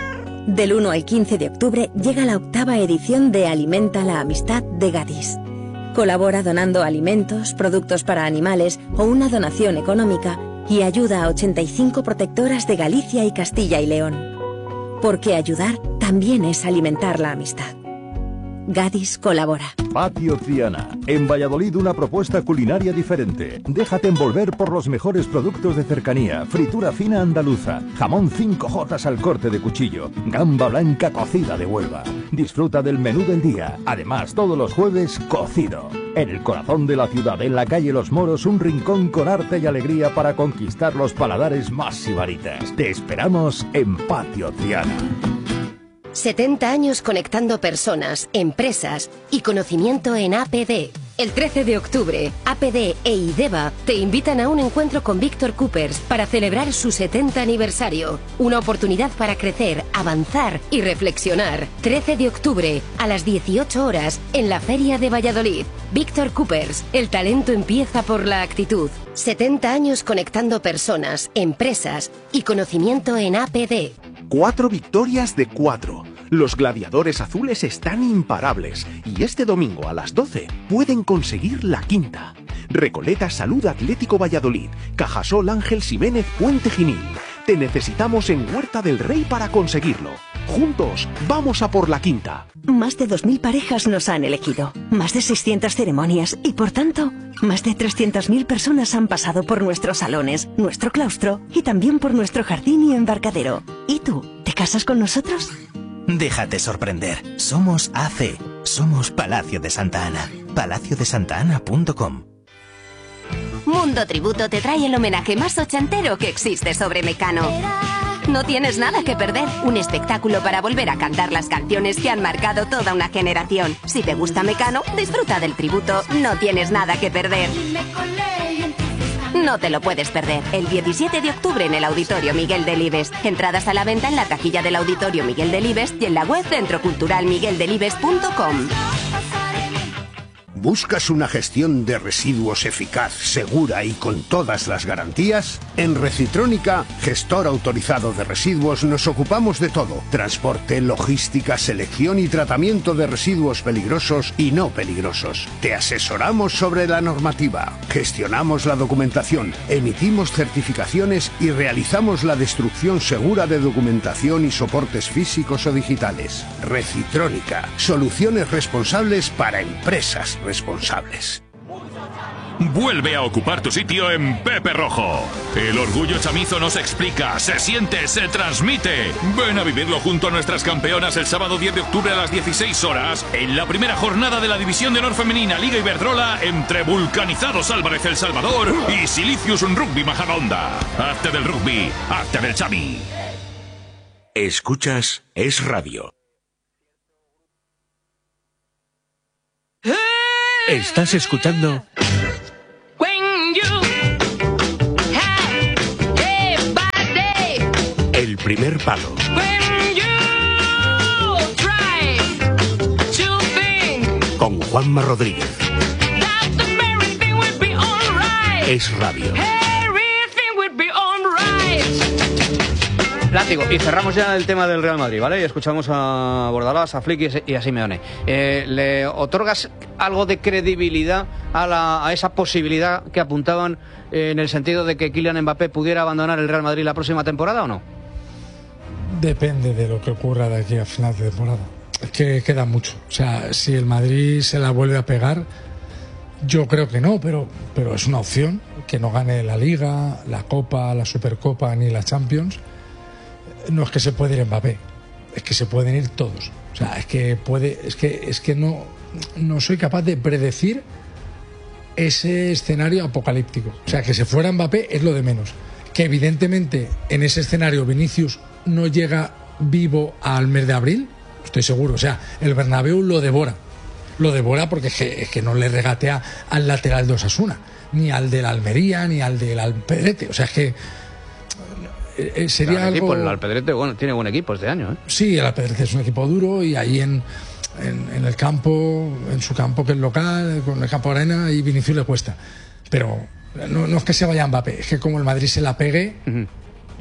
[SPEAKER 10] Del uno al quince de octubre llega la octava edición de Alimenta la Amistad de Gadis. Colabora donando alimentos, productos para animales o una donación económica y ayuda a ochenta y cinco protectoras de Galicia y Castilla y León. Porque ayudar también es alimentar la amistad. Gadis colabora.
[SPEAKER 11] Patio Triana. En Valladolid una propuesta culinaria diferente. Déjate envolver por los mejores productos de cercanía. Fritura fina andaluza. Jamón cinco jotas al corte de cuchillo. Gamba blanca cocida de Huelva. Disfruta del menú del día. Además, todos los jueves, cocido. En el corazón de la ciudad, en la calle Los Moros, un rincón con arte y alegría para conquistar los paladares más sibaritas. Te esperamos en Patio Triana.
[SPEAKER 12] setenta años conectando personas, empresas y conocimiento en A P D. El trece de octubre, A P D e IDEVA te invitan a un encuentro con Víctor Coopers para celebrar su setenta aniversario. Una oportunidad para crecer, avanzar y reflexionar. trece de octubre, a las dieciocho horas, en la Feria de Valladolid. Víctor Coopers, el talento empieza por la actitud. setenta años conectando personas, empresas y conocimiento en A P D.
[SPEAKER 13] Cuatro victorias de cuatro. Los gladiadores azules están imparables y este domingo a las doce pueden conseguir la quinta. Recoleta Salud Atlético Valladolid, Cajasol Ángel Ximénez Puente Genil. Te necesitamos en Huerta del Rey para conseguirlo. Juntos, vamos a por la quinta.
[SPEAKER 10] Más de dos mil parejas nos han elegido, más de seiscientas ceremonias y, por tanto, más de trescientas mil personas han pasado por nuestros salones, nuestro claustro y también por nuestro jardín y embarcadero. ¿Y tú, te casas con nosotros?
[SPEAKER 14] Déjate sorprender. Somos A C. Somos Palacio de Santa Ana. palacio de santa ana punto com.
[SPEAKER 12] Mundo Tributo te trae el homenaje más ochentero que existe sobre Mecano. No tienes nada que perder. Un espectáculo para volver a cantar las canciones que han marcado toda una generación. Si te gusta Mecano, disfruta del tributo. No tienes nada que perder. No te lo puedes perder. El diecisiete de octubre en el Auditorio Miguel Delibes. Entradas a la venta en la taquilla del Auditorio Miguel Delibes y en la web centro cultural miguel delibes punto com.
[SPEAKER 15] ¿Buscas una gestión de residuos eficaz, segura y con todas las garantías? En Recitrónica, gestor autorizado de residuos, nos ocupamos de todo. Transporte, logística, selección y tratamiento de residuos peligrosos y no peligrosos. Te asesoramos sobre la normativa, gestionamos la documentación, emitimos certificaciones y realizamos la destrucción segura de documentación y soportes físicos o digitales. Recitrónica, soluciones responsables para empresas responsables. responsables.
[SPEAKER 16] Vuelve a ocupar tu sitio en Pepe Rojo. El orgullo chamizo no se explica, se siente, se transmite. Ven a vivirlo junto a nuestras campeonas el sábado diez de octubre a las dieciséis horas en la primera jornada de la División de Honor Femenina Liga Iberdrola entre Vulcanizados Álvarez El Salvador y Silicius Rugby Majadahonda. Arte del rugby, arte del chami.
[SPEAKER 8] Escuchas Es Radio. Estás escuchando El Primer Palo con Juanma Rodríguez. Es Radio.
[SPEAKER 1] Látigo. Y cerramos ya el tema del Real Madrid, ¿vale? Y escuchamos a Bordalás, a Flick y a Simeone. Eh, ¿Le otorgas algo de credibilidad a, la, a esa posibilidad que apuntaban eh, en el sentido de que Kylian Mbappé pudiera abandonar el Real Madrid la próxima temporada o no?
[SPEAKER 3] Depende de lo que ocurra de aquí a final de temporada. Es que queda mucho. O sea, si el Madrid se la vuelve a pegar, yo creo que no, pero, pero es una opción. Que no gane la Liga, la Copa, la Supercopa ni la Champions. No es que se puede ir Mbappé, es que se pueden ir todos. O sea, es que puede, es que es que no, no soy capaz de predecir ese escenario apocalíptico. O sea, que se fuera Mbappé es lo de menos. Que evidentemente en ese escenario Vinicius no llega vivo al mes de abril, estoy seguro. O sea, el Bernabéu lo devora. Lo devora porque es que, es que no le regatea al lateral de Osasuna, ni al del Almería, ni al del Alpedrete. O sea, es que Eh, sería
[SPEAKER 1] claro, el
[SPEAKER 3] algo...
[SPEAKER 1] equipo, el Alpedrete bueno, tiene buen equipo este año, ¿eh?
[SPEAKER 3] Sí, el Alpedrete es un equipo duro y ahí en, en, en el campo, en su campo que es local, con el campo de arena, y Vinicius le cuesta. Pero no, no es que se vaya Mbappé, es que como el Madrid se la pegue, uh-huh.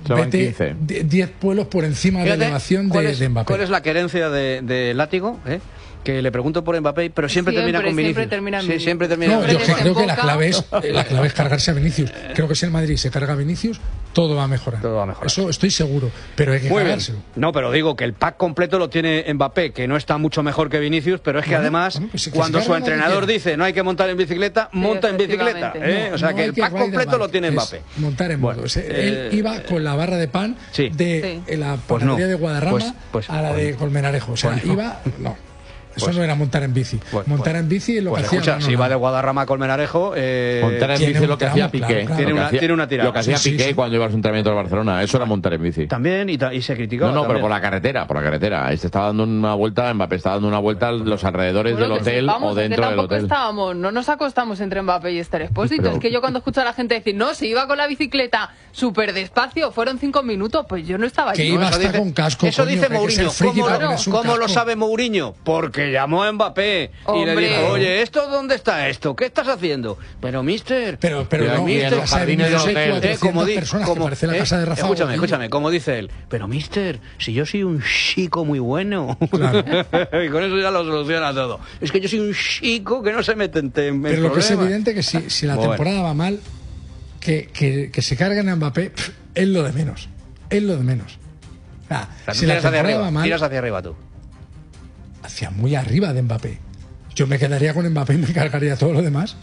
[SPEAKER 3] vete diez pueblos por encima Fíjate, de la elevación de,
[SPEAKER 1] es,
[SPEAKER 3] de Mbappé.
[SPEAKER 1] ¿Cuál es la querencia de, de Látigo? ¿Eh? Que le pregunto por Mbappé, pero siempre,
[SPEAKER 4] siempre
[SPEAKER 1] termina con Vinicius.
[SPEAKER 4] Siempre termina
[SPEAKER 1] sí, siempre termina
[SPEAKER 3] no, yo creo que la clave, es, la clave es cargarse a Vinicius. Creo que si el Madrid se carga a Vinicius, todo va a mejorar.
[SPEAKER 1] Todo va a mejorar.
[SPEAKER 3] Eso estoy seguro, pero hay que Muy cargárselo.
[SPEAKER 1] Bien. No, pero digo que el pack completo lo tiene Mbappé, que no está mucho mejor que Vinicius, pero es que bueno, además, bueno, pues que cuando su entrenador dice no hay que montar en bicicleta, sí, monta en bicicleta. ¿eh? No, o sea no que el pack que completo lo tiene Mbappé.
[SPEAKER 3] Montar en bueno, moto. Eh, Él iba con la barra de pan sí. de sí. la panadería pues no. de Guadarrama pues, pues, a la pues, de Colmenarejo. O sea, pues no. iba... no. Eso pues, no era montar en bici. Pues, montar pues, en bici es lo pues que
[SPEAKER 1] escucha,
[SPEAKER 3] hacía.
[SPEAKER 1] Si va de Guadarrama a Colmenarejo. Eh,
[SPEAKER 2] montar en bici es lo que hacía Piqué.
[SPEAKER 1] Claro, claro. Tiene, una,
[SPEAKER 2] hacía,
[SPEAKER 1] tiene una tirada.
[SPEAKER 2] Lo que hacía sí, Piqué sí, sí. cuando iba a su entrenamiento de Barcelona. Eso era montar en bici.
[SPEAKER 1] También, y, y se criticó.
[SPEAKER 2] No, no,
[SPEAKER 1] también.
[SPEAKER 2] pero por la carretera. Por la carretera. Ahí se estaba dando una vuelta. Mbappé estaba dando una vuelta a los alrededores bueno, del hotel sepamos, o dentro del hotel.
[SPEAKER 4] Estábamos, no nos acostamos entre Mbappé y Esther Expósito. Pero, es que yo cuando escucho a la gente decir, no, se iba con la bicicleta súper despacio, fueron cinco minutos, pues yo no estaba allí.
[SPEAKER 3] Que iba hasta con casco.
[SPEAKER 1] Eso dice Mourinho. ¿Cómo lo sabe Mourinho? Porque llamó a Mbappé y le dijo, oye, ¿esto dónde está esto? ¿Qué estás haciendo? Pero, mister...
[SPEAKER 3] Pero, pero, pero no,
[SPEAKER 1] mister,
[SPEAKER 3] en los jardines del hotel.
[SPEAKER 1] Eh, como di,
[SPEAKER 3] personas
[SPEAKER 1] como,
[SPEAKER 3] que parece la casa de Rafa.
[SPEAKER 1] Escúchame, Bocini. escúchame, como dice él. Pero, mister, si yo soy un chico muy bueno. Claro. Y con eso ya lo soluciona todo. Es que yo soy un chico que no se mete en, en
[SPEAKER 3] Pero lo
[SPEAKER 1] problemas.
[SPEAKER 3] que es evidente que si, si la bueno. temporada va mal, que, que, que se carguen a Mbappé, pff, es lo de menos. Es lo de menos. Ah,
[SPEAKER 1] o sea,
[SPEAKER 3] si la temporada
[SPEAKER 1] arriba,
[SPEAKER 3] va mal...
[SPEAKER 1] Tiras hacia arriba tú.
[SPEAKER 3] Hacia muy arriba de Mbappé. Yo me quedaría con Mbappé y me cargaría todo lo demás.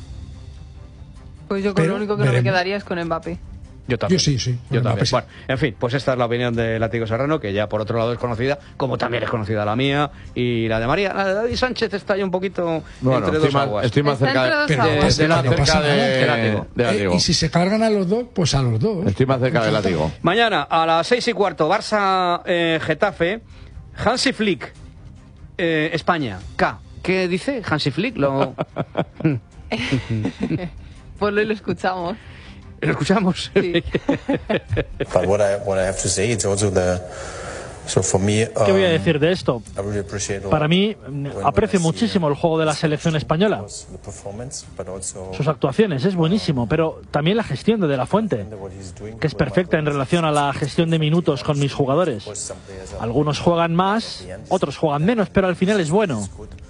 [SPEAKER 4] Pues yo con Pero lo único que veremos. no me quedaría es con Mbappé.
[SPEAKER 1] Yo también.
[SPEAKER 3] Yo sí, sí.
[SPEAKER 1] Yo también. Bueno, en fin, pues esta es la opinión de Látigo Serrano, que ya por otro lado es conocida, como también es conocida la mía y la de María. La de David Sánchez está ahí un poquito
[SPEAKER 2] bueno,
[SPEAKER 1] entre
[SPEAKER 2] estoy
[SPEAKER 1] dos
[SPEAKER 2] más,
[SPEAKER 1] aguas.
[SPEAKER 2] Estoy más cerca de,
[SPEAKER 3] Pero,
[SPEAKER 2] de, de,
[SPEAKER 3] de,
[SPEAKER 2] más
[SPEAKER 3] no
[SPEAKER 2] cerca de,
[SPEAKER 1] de Látigo.
[SPEAKER 2] De Látigo.
[SPEAKER 3] Eh, y si se cargan a los dos, pues a los dos.
[SPEAKER 2] Estoy más cerca de Látigo.
[SPEAKER 1] Mañana a las seis y cuarto, Barça eh, Getafe, Hansi Flick, eh, España, K. ¿Qué dice Hansi Flick? Lo...
[SPEAKER 4] Pues lo escuchamos.
[SPEAKER 1] ¿Lo escuchamos?
[SPEAKER 4] Sí.
[SPEAKER 17] But what I, what I have to say, it's also the... So for me, um,
[SPEAKER 18] ¿Qué voy a decir de esto?
[SPEAKER 17] really appreciate
[SPEAKER 18] Para mí, aprecio muchísimo el juego de la selección española. Sus actuaciones es buenísimo, pero también la gestión de De La Fuente, que es perfecta en relación a la gestión de minutos con mis jugadores. Algunos juegan más, otros juegan menos, pero al final es bueno.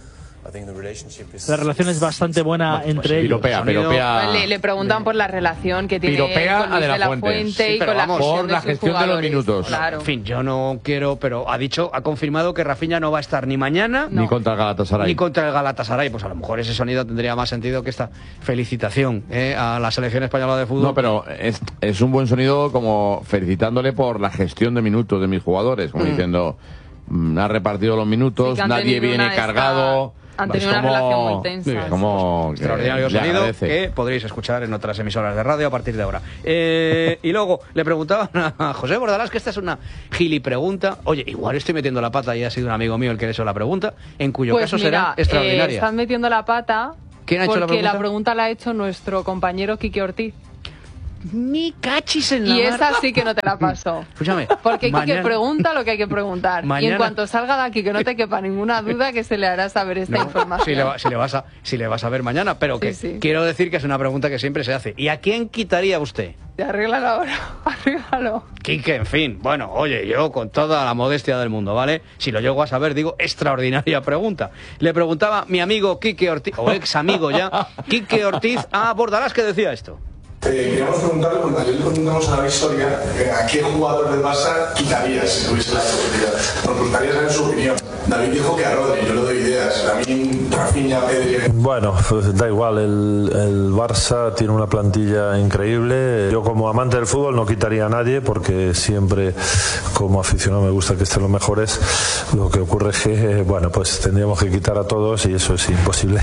[SPEAKER 18] La relación es bastante buena
[SPEAKER 2] bueno,
[SPEAKER 18] entre
[SPEAKER 2] pues,
[SPEAKER 18] ellos.
[SPEAKER 2] Piropea, piropea,
[SPEAKER 4] le, le preguntan por la relación que tiene
[SPEAKER 2] piropea
[SPEAKER 4] con Luis
[SPEAKER 2] de la,
[SPEAKER 4] de la
[SPEAKER 2] Fuente,
[SPEAKER 4] Fuente
[SPEAKER 2] sí,
[SPEAKER 4] y con
[SPEAKER 2] vamos,
[SPEAKER 4] la gestión,
[SPEAKER 2] por
[SPEAKER 4] de,
[SPEAKER 2] la gestión de los minutos.
[SPEAKER 4] Claro.
[SPEAKER 1] En fin, yo no quiero, pero ha dicho, ha confirmado que Rafinha no va a estar ni mañana
[SPEAKER 2] no. ni contra el Galatasaray.
[SPEAKER 1] Ni contra el Galatasaray. Pues a lo mejor ese sonido tendría más sentido que esta felicitación eh, a la selección española de fútbol.
[SPEAKER 2] No, pero es, es un buen sonido como felicitándole por la gestión de minutos de mis jugadores, como mm. diciendo, mm, ha repartido los minutos, sí, nadie viene cargado. Esta...
[SPEAKER 4] Han tenido una relación muy tensa.
[SPEAKER 1] Sí, como extraordinario sonido agradece. Que podréis escuchar en otras emisoras de radio a partir de ahora. Eh, y luego le preguntaban a José Bordalás, que esta es una gilipregunta. Oye, igual estoy metiendo la pata y ha sido un amigo mío el que le hizo la pregunta, en cuyo
[SPEAKER 4] pues
[SPEAKER 1] caso
[SPEAKER 4] mira,
[SPEAKER 1] será extraordinaria.
[SPEAKER 4] Eh, están metiendo la pata.
[SPEAKER 1] ¿Quién ha hecho
[SPEAKER 4] porque
[SPEAKER 1] la pregunta?
[SPEAKER 4] la pregunta la ha hecho nuestro compañero Quique Ortiz.
[SPEAKER 1] Ni cachis en la
[SPEAKER 4] Y
[SPEAKER 1] mar.
[SPEAKER 4] esa sí que no te la paso.
[SPEAKER 1] Escúchame.
[SPEAKER 4] Porque
[SPEAKER 1] mañana...
[SPEAKER 4] Quique pregunta lo que hay que preguntar. Mañana... Y en cuanto salga de aquí, que no te quepa ninguna duda, que se le hará saber esta
[SPEAKER 1] no,
[SPEAKER 4] información.
[SPEAKER 1] Si le, va, si, le vas a, si le vas a ver mañana, pero que sí, sí. quiero decir que es una pregunta que siempre se hace. ¿Y a quién quitaría usted?
[SPEAKER 4] Arréglalo ahora, arréglalo.
[SPEAKER 1] Quique, en fin, bueno, oye, yo con toda la modestia del mundo, ¿vale? Si lo llego a saber, digo, extraordinaria pregunta. Le preguntaba mi amigo Quique Ortiz, o ex amigo ya, Quique Ortiz a Bordalás, que decía esto.
[SPEAKER 19] Eh, queríamos preguntarle, porque ayer le preguntamos a la historia, ¿a qué jugador del Barça quitarías si tuviese la posibilidad? Nos gustaría saber su opinión. David dijo que a Rodri, yo le doy ideas. A mí, Rafinha, Pedri...
[SPEAKER 20] Bueno, pues da igual, el, el Barça tiene una plantilla increíble. Yo como amante del fútbol no quitaría a nadie, porque siempre como aficionado me gusta que estén los mejores. Lo que ocurre es que, bueno, pues tendríamos que quitar a todos y eso es imposible.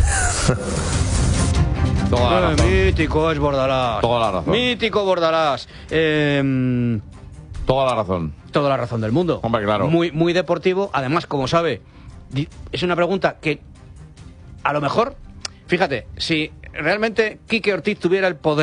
[SPEAKER 1] Toda la razón. Mítico es Bordalás.
[SPEAKER 2] Toda la razón.
[SPEAKER 1] Mítico Bordalás. Eh,
[SPEAKER 2] toda la razón.
[SPEAKER 1] Toda la razón del mundo.
[SPEAKER 2] Hombre, claro.
[SPEAKER 1] Muy, muy deportivo. Además, como sabe, es una pregunta que a lo mejor, fíjate, si realmente Quique Ortiz tuviera el poder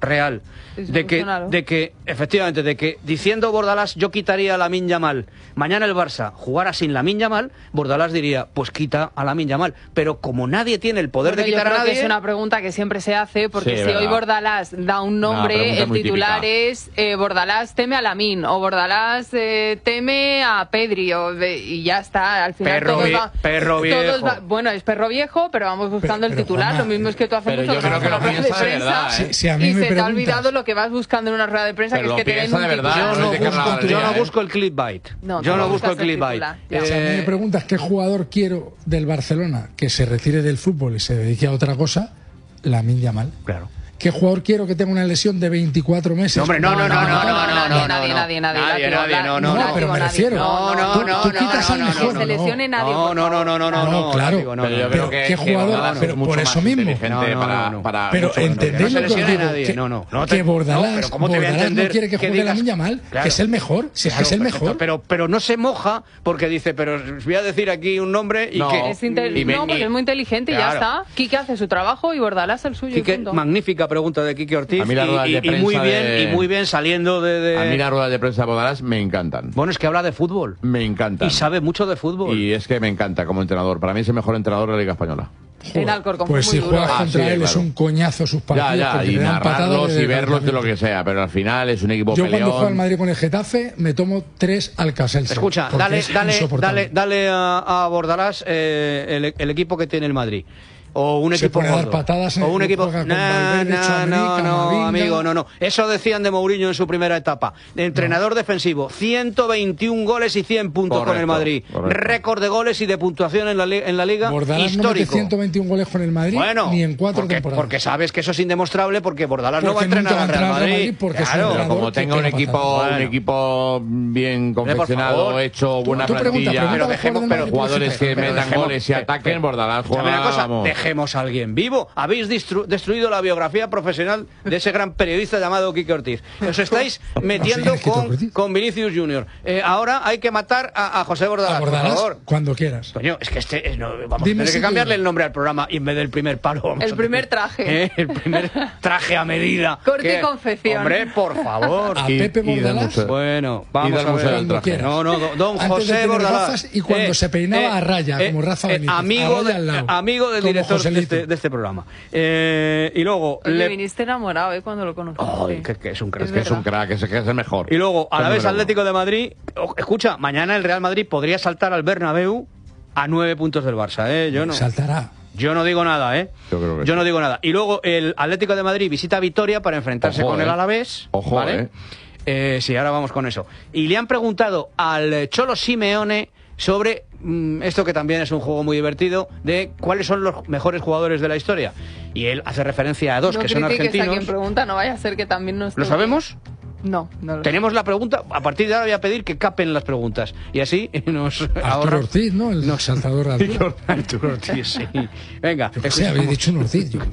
[SPEAKER 1] real, de que, de que, efectivamente, de que diciendo Bordalás yo quitaría a Lamine Yamal, mañana el Barça jugara sin Lamine Yamal, Bordalás diría, pues quita a Lamine Yamal, pero como nadie tiene el poder
[SPEAKER 4] bueno,
[SPEAKER 1] de quitar
[SPEAKER 4] yo creo
[SPEAKER 1] a nadie...
[SPEAKER 4] que es una pregunta que siempre se hace, porque
[SPEAKER 1] Sí,
[SPEAKER 4] si hoy Bordalás da un nombre, el titular típica. es eh, Bordalás teme a Lamine, o Bordalás eh, teme a Pedri, o de, y ya está, al final
[SPEAKER 1] perro,
[SPEAKER 4] todos
[SPEAKER 1] vie
[SPEAKER 4] va,
[SPEAKER 1] perro viejo.
[SPEAKER 4] todos va, bueno, es perro viejo, pero vamos buscando
[SPEAKER 3] pero,
[SPEAKER 4] el titular,
[SPEAKER 3] Juanma,
[SPEAKER 4] lo mismo es que tú haces
[SPEAKER 2] pero
[SPEAKER 4] mucho
[SPEAKER 2] yo creo que lo piensa de verdad, ¿eh?
[SPEAKER 3] Si, si a mí
[SPEAKER 4] y
[SPEAKER 3] me
[SPEAKER 4] se te ha
[SPEAKER 3] preguntas-
[SPEAKER 4] olvidado lo que vas buscando en una rueda de prensa,
[SPEAKER 2] Pero
[SPEAKER 4] que es que
[SPEAKER 2] lo
[SPEAKER 4] te den
[SPEAKER 2] piensa
[SPEAKER 4] un
[SPEAKER 2] de verdad,
[SPEAKER 4] titular.
[SPEAKER 1] Yo no,
[SPEAKER 2] no es de
[SPEAKER 1] busco,
[SPEAKER 2] carnaval,
[SPEAKER 1] yo no
[SPEAKER 2] ¿eh?
[SPEAKER 1] busco el clickbait.
[SPEAKER 4] No,
[SPEAKER 1] yo
[SPEAKER 4] tú
[SPEAKER 1] no
[SPEAKER 4] no
[SPEAKER 1] busco el
[SPEAKER 4] buscas el
[SPEAKER 1] clickbait.
[SPEAKER 4] titular.
[SPEAKER 3] Si a mí me
[SPEAKER 1] Eh,
[SPEAKER 3] preguntas qué jugador quiero del Barcelona que se retire del fútbol y se dedique a otra cosa, Lamine Yamal.
[SPEAKER 1] Claro.
[SPEAKER 3] ¿Qué jugador quiero que tenga una lesión de veinticuatro meses?
[SPEAKER 1] No, hombre, no, no, no, no, no, no, no,
[SPEAKER 4] nadie,
[SPEAKER 1] no,
[SPEAKER 4] nadie, nadie, nadie,
[SPEAKER 1] nadie, nadie, no, no,
[SPEAKER 3] No,
[SPEAKER 1] no,
[SPEAKER 3] pero me
[SPEAKER 4] nadie.
[SPEAKER 3] refiero.
[SPEAKER 1] No, no,
[SPEAKER 3] Tú-
[SPEAKER 1] no,
[SPEAKER 3] tú
[SPEAKER 1] no,
[SPEAKER 3] quitas
[SPEAKER 1] no,
[SPEAKER 3] al
[SPEAKER 1] no,
[SPEAKER 3] mejor.
[SPEAKER 1] no,
[SPEAKER 4] se lesione nadie.
[SPEAKER 1] No,
[SPEAKER 4] por
[SPEAKER 1] no, no,
[SPEAKER 4] favor.
[SPEAKER 1] no, no, no,
[SPEAKER 3] No,
[SPEAKER 1] no,
[SPEAKER 3] claro.
[SPEAKER 1] digo, no,
[SPEAKER 2] Pero yo
[SPEAKER 1] no,
[SPEAKER 2] creo
[SPEAKER 3] Pero,
[SPEAKER 2] que,
[SPEAKER 3] ¿qué
[SPEAKER 2] que
[SPEAKER 3] jugador?
[SPEAKER 2] Bordalás
[SPEAKER 3] Pero
[SPEAKER 2] es mucho
[SPEAKER 3] por
[SPEAKER 2] más
[SPEAKER 3] eso mismo.
[SPEAKER 2] inteligente
[SPEAKER 1] No, no,
[SPEAKER 2] para,
[SPEAKER 1] no, no.
[SPEAKER 2] para
[SPEAKER 3] Pero
[SPEAKER 2] mucho menos.
[SPEAKER 3] entendéis
[SPEAKER 1] no se
[SPEAKER 3] lo que os
[SPEAKER 1] lesione
[SPEAKER 3] digo,
[SPEAKER 1] nadie,
[SPEAKER 3] que,
[SPEAKER 1] no, no, no
[SPEAKER 3] que
[SPEAKER 1] te-
[SPEAKER 3] Bordalás,
[SPEAKER 1] no, pero ¿cómo te voy a
[SPEAKER 3] Bordalás
[SPEAKER 1] entender
[SPEAKER 3] no quiere que
[SPEAKER 1] que
[SPEAKER 3] juegue
[SPEAKER 1] digas-
[SPEAKER 3] Lamine Yamal,
[SPEAKER 1] Claro.
[SPEAKER 3] que es el mejor, si es que
[SPEAKER 1] Claro,
[SPEAKER 3] es el
[SPEAKER 1] perfecto,
[SPEAKER 3] mejor.
[SPEAKER 1] Pero, pero no se moja porque dice, pero os voy a decir aquí un nombre y
[SPEAKER 2] No.
[SPEAKER 1] que...
[SPEAKER 4] Es inte-
[SPEAKER 2] Y me-
[SPEAKER 4] no, porque
[SPEAKER 2] y-
[SPEAKER 4] es muy inteligente y
[SPEAKER 1] Claro.
[SPEAKER 4] ya está. Quique hace su trabajo y Bordalás el suyo. y
[SPEAKER 1] Quique,
[SPEAKER 4] punto.
[SPEAKER 1] magnífica pregunta de Quique Ortiz
[SPEAKER 2] A mí las ruedas
[SPEAKER 1] y,
[SPEAKER 2] de
[SPEAKER 1] y- y muy
[SPEAKER 2] prensa
[SPEAKER 1] bien
[SPEAKER 2] de-
[SPEAKER 1] y muy bien saliendo de, de-
[SPEAKER 2] A mí las ruedas de prensa de Bordalás me encantan.
[SPEAKER 1] Bueno, es que habla de fútbol
[SPEAKER 2] Me encantan.
[SPEAKER 1] y sabe mucho de fútbol.
[SPEAKER 2] Y es que me encanta como entrenador. Para mí es el mejor entrenador de la Liga Española.
[SPEAKER 4] En Alcorcón
[SPEAKER 3] Pues
[SPEAKER 4] fue
[SPEAKER 3] si
[SPEAKER 4] muy duro.
[SPEAKER 3] juegas
[SPEAKER 2] Ah,
[SPEAKER 3] contra
[SPEAKER 2] sí,
[SPEAKER 3] él es
[SPEAKER 2] claro.
[SPEAKER 3] un coñazo sus partidos.
[SPEAKER 2] Ya, ya,
[SPEAKER 3] porque
[SPEAKER 2] y
[SPEAKER 3] te dan patadas
[SPEAKER 2] narrarlos
[SPEAKER 3] desde
[SPEAKER 2] y verlos de lo
[SPEAKER 3] calentamiento.
[SPEAKER 2] que sea, pero al final es un equipo
[SPEAKER 3] Yo cuando
[SPEAKER 2] peleón.
[SPEAKER 3] juego al Madrid con el Getafe me tomo tres Alcacelser.
[SPEAKER 1] Escucha,
[SPEAKER 3] porque
[SPEAKER 1] dale,
[SPEAKER 3] es
[SPEAKER 1] dale,
[SPEAKER 3] insoportable.
[SPEAKER 1] dale, dale a, a Bordalás eh, el, el equipo que tiene el Madrid. O un
[SPEAKER 3] Se
[SPEAKER 1] equipo
[SPEAKER 3] pone a dar
[SPEAKER 1] gordo.
[SPEAKER 3] patadas en
[SPEAKER 1] o
[SPEAKER 3] el
[SPEAKER 1] un
[SPEAKER 3] que
[SPEAKER 1] equipo.
[SPEAKER 3] juega con
[SPEAKER 1] No,
[SPEAKER 3] Valverde,
[SPEAKER 1] no,
[SPEAKER 3] Tchouaméni,
[SPEAKER 1] no, no,
[SPEAKER 3] Camavinga.
[SPEAKER 1] amigo, no, no. Eso decían de Mourinho en su primera etapa. De entrenador defensivo, ciento veintiún goles y cien puntos con el
[SPEAKER 2] Correcto,
[SPEAKER 1] Madrid.
[SPEAKER 2] correcto.
[SPEAKER 1] Récord de goles y de puntuación en la, li- en la liga
[SPEAKER 3] Bordalás no mete
[SPEAKER 1] histórico.
[SPEAKER 3] ciento veintiún goles con el Madrid
[SPEAKER 1] Bueno,
[SPEAKER 3] ni en cuatro
[SPEAKER 1] porque,
[SPEAKER 3] temporadas.
[SPEAKER 1] porque sabes que eso es indemostrable porque Bordalás no va a
[SPEAKER 3] Porque nunca
[SPEAKER 1] entrenar
[SPEAKER 3] va a
[SPEAKER 1] al Real
[SPEAKER 3] entrenar al
[SPEAKER 1] Madrid.
[SPEAKER 3] Madrid porque es un
[SPEAKER 1] Claro.
[SPEAKER 2] Pero
[SPEAKER 3] entrenador
[SPEAKER 2] como
[SPEAKER 3] que
[SPEAKER 2] tenga un
[SPEAKER 3] pega
[SPEAKER 2] equipo,
[SPEAKER 3] patadas.
[SPEAKER 2] un
[SPEAKER 1] Bueno.
[SPEAKER 2] equipo bien
[SPEAKER 1] por
[SPEAKER 2] confeccionado,
[SPEAKER 1] favor.
[SPEAKER 2] hecho, buena
[SPEAKER 3] tú pregunta,
[SPEAKER 2] plantilla,
[SPEAKER 3] pregunta
[SPEAKER 1] Pero
[SPEAKER 3] a los
[SPEAKER 1] dejemos,
[SPEAKER 3] jugadores
[SPEAKER 1] pero
[SPEAKER 3] del Madrid,
[SPEAKER 2] jugadores que
[SPEAKER 1] pero
[SPEAKER 2] metan
[SPEAKER 1] dejemos-
[SPEAKER 2] goles y ataquen, Bordalás
[SPEAKER 1] ¿Sabe
[SPEAKER 2] juega,
[SPEAKER 1] una cosa?
[SPEAKER 2] vamos.
[SPEAKER 1] Dejemos a alguien vivo. Habéis distru- destruido la biografía profesional de ese gran periodista llamado Quique Ortiz. Os estáis metiendo
[SPEAKER 3] Quique
[SPEAKER 1] con,
[SPEAKER 3] Ortiz.
[SPEAKER 1] con Vinicius Junior. Eh, ahora hay que matar a, a José Bordalás,
[SPEAKER 3] A
[SPEAKER 1] por
[SPEAKER 3] Bordalás,
[SPEAKER 1] favor.
[SPEAKER 3] cuando quieras.
[SPEAKER 1] Coño, es que este eh, no, vamos
[SPEAKER 3] Dime
[SPEAKER 1] a tener
[SPEAKER 3] si
[SPEAKER 1] que
[SPEAKER 3] tú-
[SPEAKER 1] cambiarle el nombre al programa y en vez del primer palo. vamos
[SPEAKER 4] El
[SPEAKER 1] a
[SPEAKER 4] primer
[SPEAKER 1] tener-
[SPEAKER 4] traje.
[SPEAKER 1] ¿Eh? El primer traje a medida.
[SPEAKER 4] Corte
[SPEAKER 1] ¿Qué?
[SPEAKER 4] y confección.
[SPEAKER 1] Hombre, por favor.
[SPEAKER 3] A
[SPEAKER 2] Y-
[SPEAKER 3] Pepe
[SPEAKER 2] y del
[SPEAKER 3] Bordalás,
[SPEAKER 2] museo.
[SPEAKER 1] Bueno,
[SPEAKER 2] Y
[SPEAKER 1] vamos
[SPEAKER 2] del
[SPEAKER 1] a
[SPEAKER 2] museo
[SPEAKER 1] ver.
[SPEAKER 2] del
[SPEAKER 3] cuando
[SPEAKER 2] traje.
[SPEAKER 3] quieras.
[SPEAKER 1] No, no, do- don
[SPEAKER 3] Antes de
[SPEAKER 1] José
[SPEAKER 3] tener
[SPEAKER 1] Bordalás.
[SPEAKER 3] gafas y cuando se peinaba a raya, como Rafa Benítez,
[SPEAKER 1] Amigo,
[SPEAKER 3] a
[SPEAKER 1] de-
[SPEAKER 3] raya al lado,
[SPEAKER 1] amigo del
[SPEAKER 3] como
[SPEAKER 1] director de
[SPEAKER 3] Joselito.
[SPEAKER 1] este, de este programa. Eh, y luego...
[SPEAKER 4] Oye,
[SPEAKER 1] le-
[SPEAKER 4] viniste enamorado, ¿eh? Cuando lo conocí.
[SPEAKER 1] Ay, que, que es un crack.
[SPEAKER 2] Es que es un crack, es, que es el mejor.
[SPEAKER 1] Y luego, a la
[SPEAKER 2] Es
[SPEAKER 1] vez
[SPEAKER 2] número uno.
[SPEAKER 1] Atlético de Madrid. o- Escucha, mañana el Real Madrid podría saltar al Bernabéu a nueve puntos del Barça, ¿eh? Yo no.
[SPEAKER 3] Saltará.
[SPEAKER 1] Yo no digo nada, ¿eh?
[SPEAKER 2] Yo creo que
[SPEAKER 1] Yo
[SPEAKER 2] sí.
[SPEAKER 1] no digo nada. Y luego el Atlético de Madrid visita Vitoria para enfrentarse
[SPEAKER 2] Ojo,
[SPEAKER 1] con el
[SPEAKER 2] eh.
[SPEAKER 1] Alavés.
[SPEAKER 2] Ojo,
[SPEAKER 1] ¿vale?
[SPEAKER 2] eh.
[SPEAKER 1] Eh, sí, ahora vamos con eso. Y le han preguntado al Cholo Simeone sobre mm, esto que también es un juego muy divertido, de cuáles son los mejores jugadores de la historia. Y él hace referencia a dos
[SPEAKER 4] no
[SPEAKER 1] que son
[SPEAKER 4] critiques a quien
[SPEAKER 1] argentinos.
[SPEAKER 4] pregunta, no vaya a ser que también nos...
[SPEAKER 1] ¿Lo sabemos?
[SPEAKER 4] No, no lo
[SPEAKER 1] Tenemos la pregunta, a partir de ahora voy a pedir que capen las preguntas. Y así nos
[SPEAKER 3] Arturo
[SPEAKER 1] ahorra...
[SPEAKER 3] Ortiz, ¿no? El saltador de altura.
[SPEAKER 1] Arturo Ortiz, sí. Venga.
[SPEAKER 3] Yo qué sé, habéis dicho un Ortiz. yo.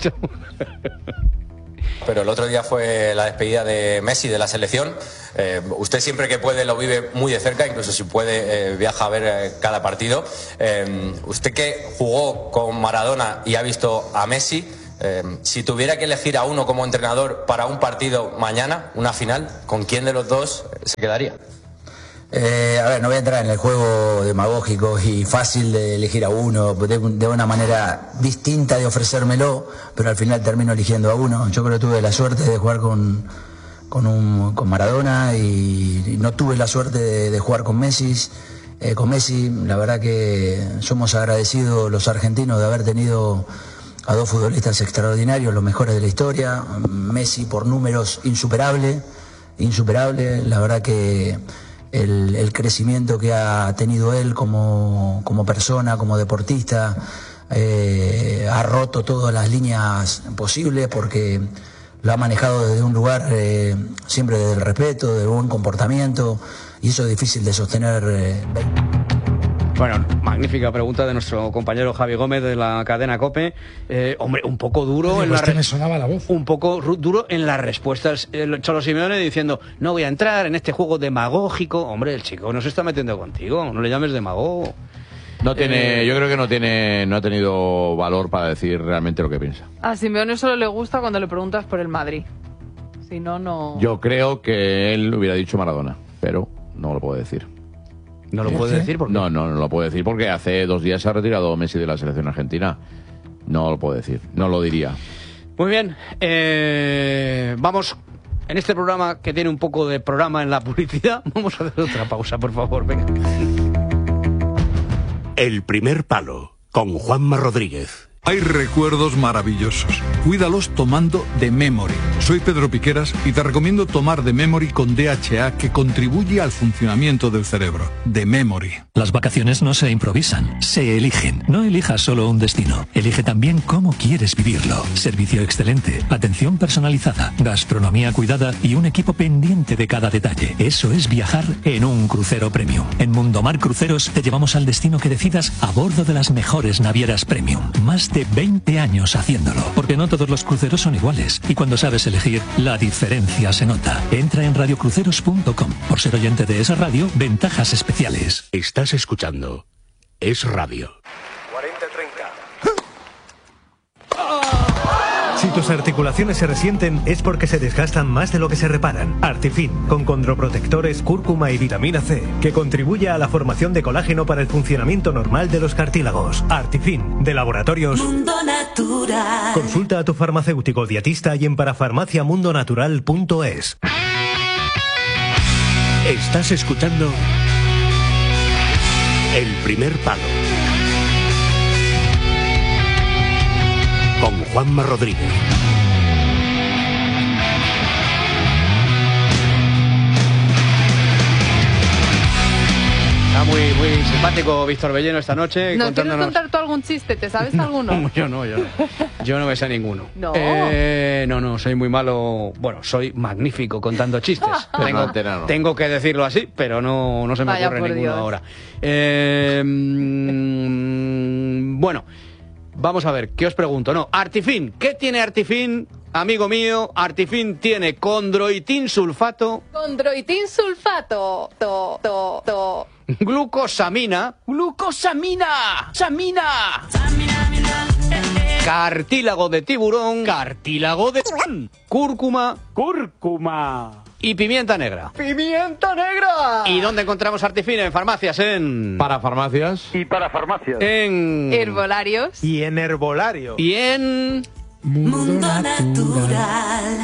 [SPEAKER 21] Pero el otro día fue la despedida de Messi de la selección. Eh, usted siempre que puede lo vive muy de cerca, incluso si puede eh, viaja a ver eh, cada partido. Eh, usted que jugó con Maradona y ha visto a Messi, eh, si tuviera que elegir a uno como entrenador para un partido mañana, una final, ¿con quién de los dos se quedaría?
[SPEAKER 22] Eh, a ver, no voy a entrar en el juego demagógico y fácil de elegir a uno, de, de una manera distinta de ofrecérmelo, pero al final termino eligiendo a uno. Yo creo que tuve la suerte de jugar con, con, un, con Maradona y, y no tuve la suerte de, de jugar con Messi. Eh, con Messi, la verdad que somos agradecidos los argentinos de haber tenido a dos futbolistas extraordinarios, los mejores de la historia. Messi por números insuperable, insuperable, la verdad que El, el crecimiento que ha tenido él como, como persona, como deportista, eh, ha roto todas las líneas posibles porque lo ha manejado desde un lugar eh, siempre desde el respeto, del buen comportamiento, y eso es difícil de sostener. Eh,
[SPEAKER 1] Bueno, magnífica pregunta de nuestro compañero Javi Gómez de la cadena COPE. Eh, hombre, un poco duro
[SPEAKER 3] Oye,
[SPEAKER 1] en
[SPEAKER 3] pues
[SPEAKER 1] la
[SPEAKER 3] que
[SPEAKER 1] re-
[SPEAKER 3] me sonaba la voz.
[SPEAKER 1] un poco ru- duro en las respuestas. El Cholo Simeone diciendo, no voy a entrar en este juego demagógico. Hombre, el chico no se está metiendo contigo, no le llames demagogo.
[SPEAKER 2] No tiene,
[SPEAKER 1] Eh,
[SPEAKER 2] yo creo que no tiene, no ha tenido valor para decir realmente lo que piensa.
[SPEAKER 4] A Simeone solo le gusta cuando le preguntas por el Madrid. Si no, no...
[SPEAKER 2] Yo creo que él hubiera dicho Maradona, pero no lo puedo decir.
[SPEAKER 1] ¿No lo puede decir? ¿Por qué?
[SPEAKER 2] No, no, no lo puedo decir porque hace dos días se ha retirado Messi de la selección argentina. No lo puedo decir, no lo diría.
[SPEAKER 1] Muy bien, eh, vamos, en este programa que tiene un poco de programa en la publicidad, vamos a hacer otra pausa, por favor, venga.
[SPEAKER 8] El primer palo, con Juanma Rodríguez.
[SPEAKER 5] Hay recuerdos maravillosos. Cuídalos tomando The Memory. Soy Pedro Piqueras y te recomiendo tomar The Memory con D H A, que contribuye al funcionamiento del cerebro. The Memory.
[SPEAKER 7] Las vacaciones no se improvisan, se eligen. No elijas solo un destino. Elige también cómo quieres vivirlo. Servicio excelente, atención personalizada, gastronomía cuidada y un equipo pendiente de cada detalle. Eso es viajar en un crucero premium. En Mundomar Cruceros te llevamos al destino que decidas a bordo de las mejores navieras premium. Más de veinte años haciéndolo, porque no todos los cruceros son iguales y cuando sabes elegir, la diferencia se nota. Entra en radio cruceros punto com. Por ser oyente de esa radio, ventajas especiales.
[SPEAKER 8] Estás escuchando Es Radio.
[SPEAKER 23] cuarenta treinta. Si tus articulaciones se resienten es porque se desgastan más de lo que se reparan. Artifin, con condroprotectores, cúrcuma y vitamina C, que contribuye a la formación de colágeno para el funcionamiento normal de los cartílagos. Artifin, de Laboratorios
[SPEAKER 24] Mundo Natural.
[SPEAKER 23] Consulta a tu farmacéutico dietista y en parafarmacia mundo natural punto es.
[SPEAKER 8] Estás escuchando El primer palo, con Juanma Rodríguez.
[SPEAKER 1] Está muy, muy simpático Víctor Belleno esta noche.
[SPEAKER 4] ¿No
[SPEAKER 1] contándonos...
[SPEAKER 4] quieres contar tú algún chiste? ¿Te sabes alguno?
[SPEAKER 1] No, yo no, yo no. Yo no me sé ninguno.
[SPEAKER 4] No.
[SPEAKER 1] Eh, no, no, soy muy malo. Bueno, soy magnífico contando chistes. tengo, tengo que decirlo así, pero no, no se me
[SPEAKER 4] Vaya
[SPEAKER 1] ocurre
[SPEAKER 4] por
[SPEAKER 1] ninguno
[SPEAKER 4] Dios.
[SPEAKER 1] ahora. Eh, mm, bueno, vamos a ver, ¿qué os pregunto? No, Artifin, ¿qué tiene Artifin? Amigo mío, Artifin tiene condroitin sulfato,
[SPEAKER 4] Condroitin sulfato. To, to, to.
[SPEAKER 1] glucosamina,
[SPEAKER 25] ¡Glucosamina! ¡Samina!
[SPEAKER 1] cartílago de tiburón,
[SPEAKER 25] Cartílago de tiburón.
[SPEAKER 1] cúrcuma,
[SPEAKER 25] Cúrcuma.
[SPEAKER 1] y pimienta negra.
[SPEAKER 25] ¡Pimienta negra!
[SPEAKER 1] ¿Y dónde encontramos Artifin? En farmacias, en...
[SPEAKER 2] Para farmacias.
[SPEAKER 23] Y para farmacias.
[SPEAKER 1] En...
[SPEAKER 4] Herbolarios.
[SPEAKER 23] Y en herbolario.
[SPEAKER 1] Y en...
[SPEAKER 24] Mundo Natural.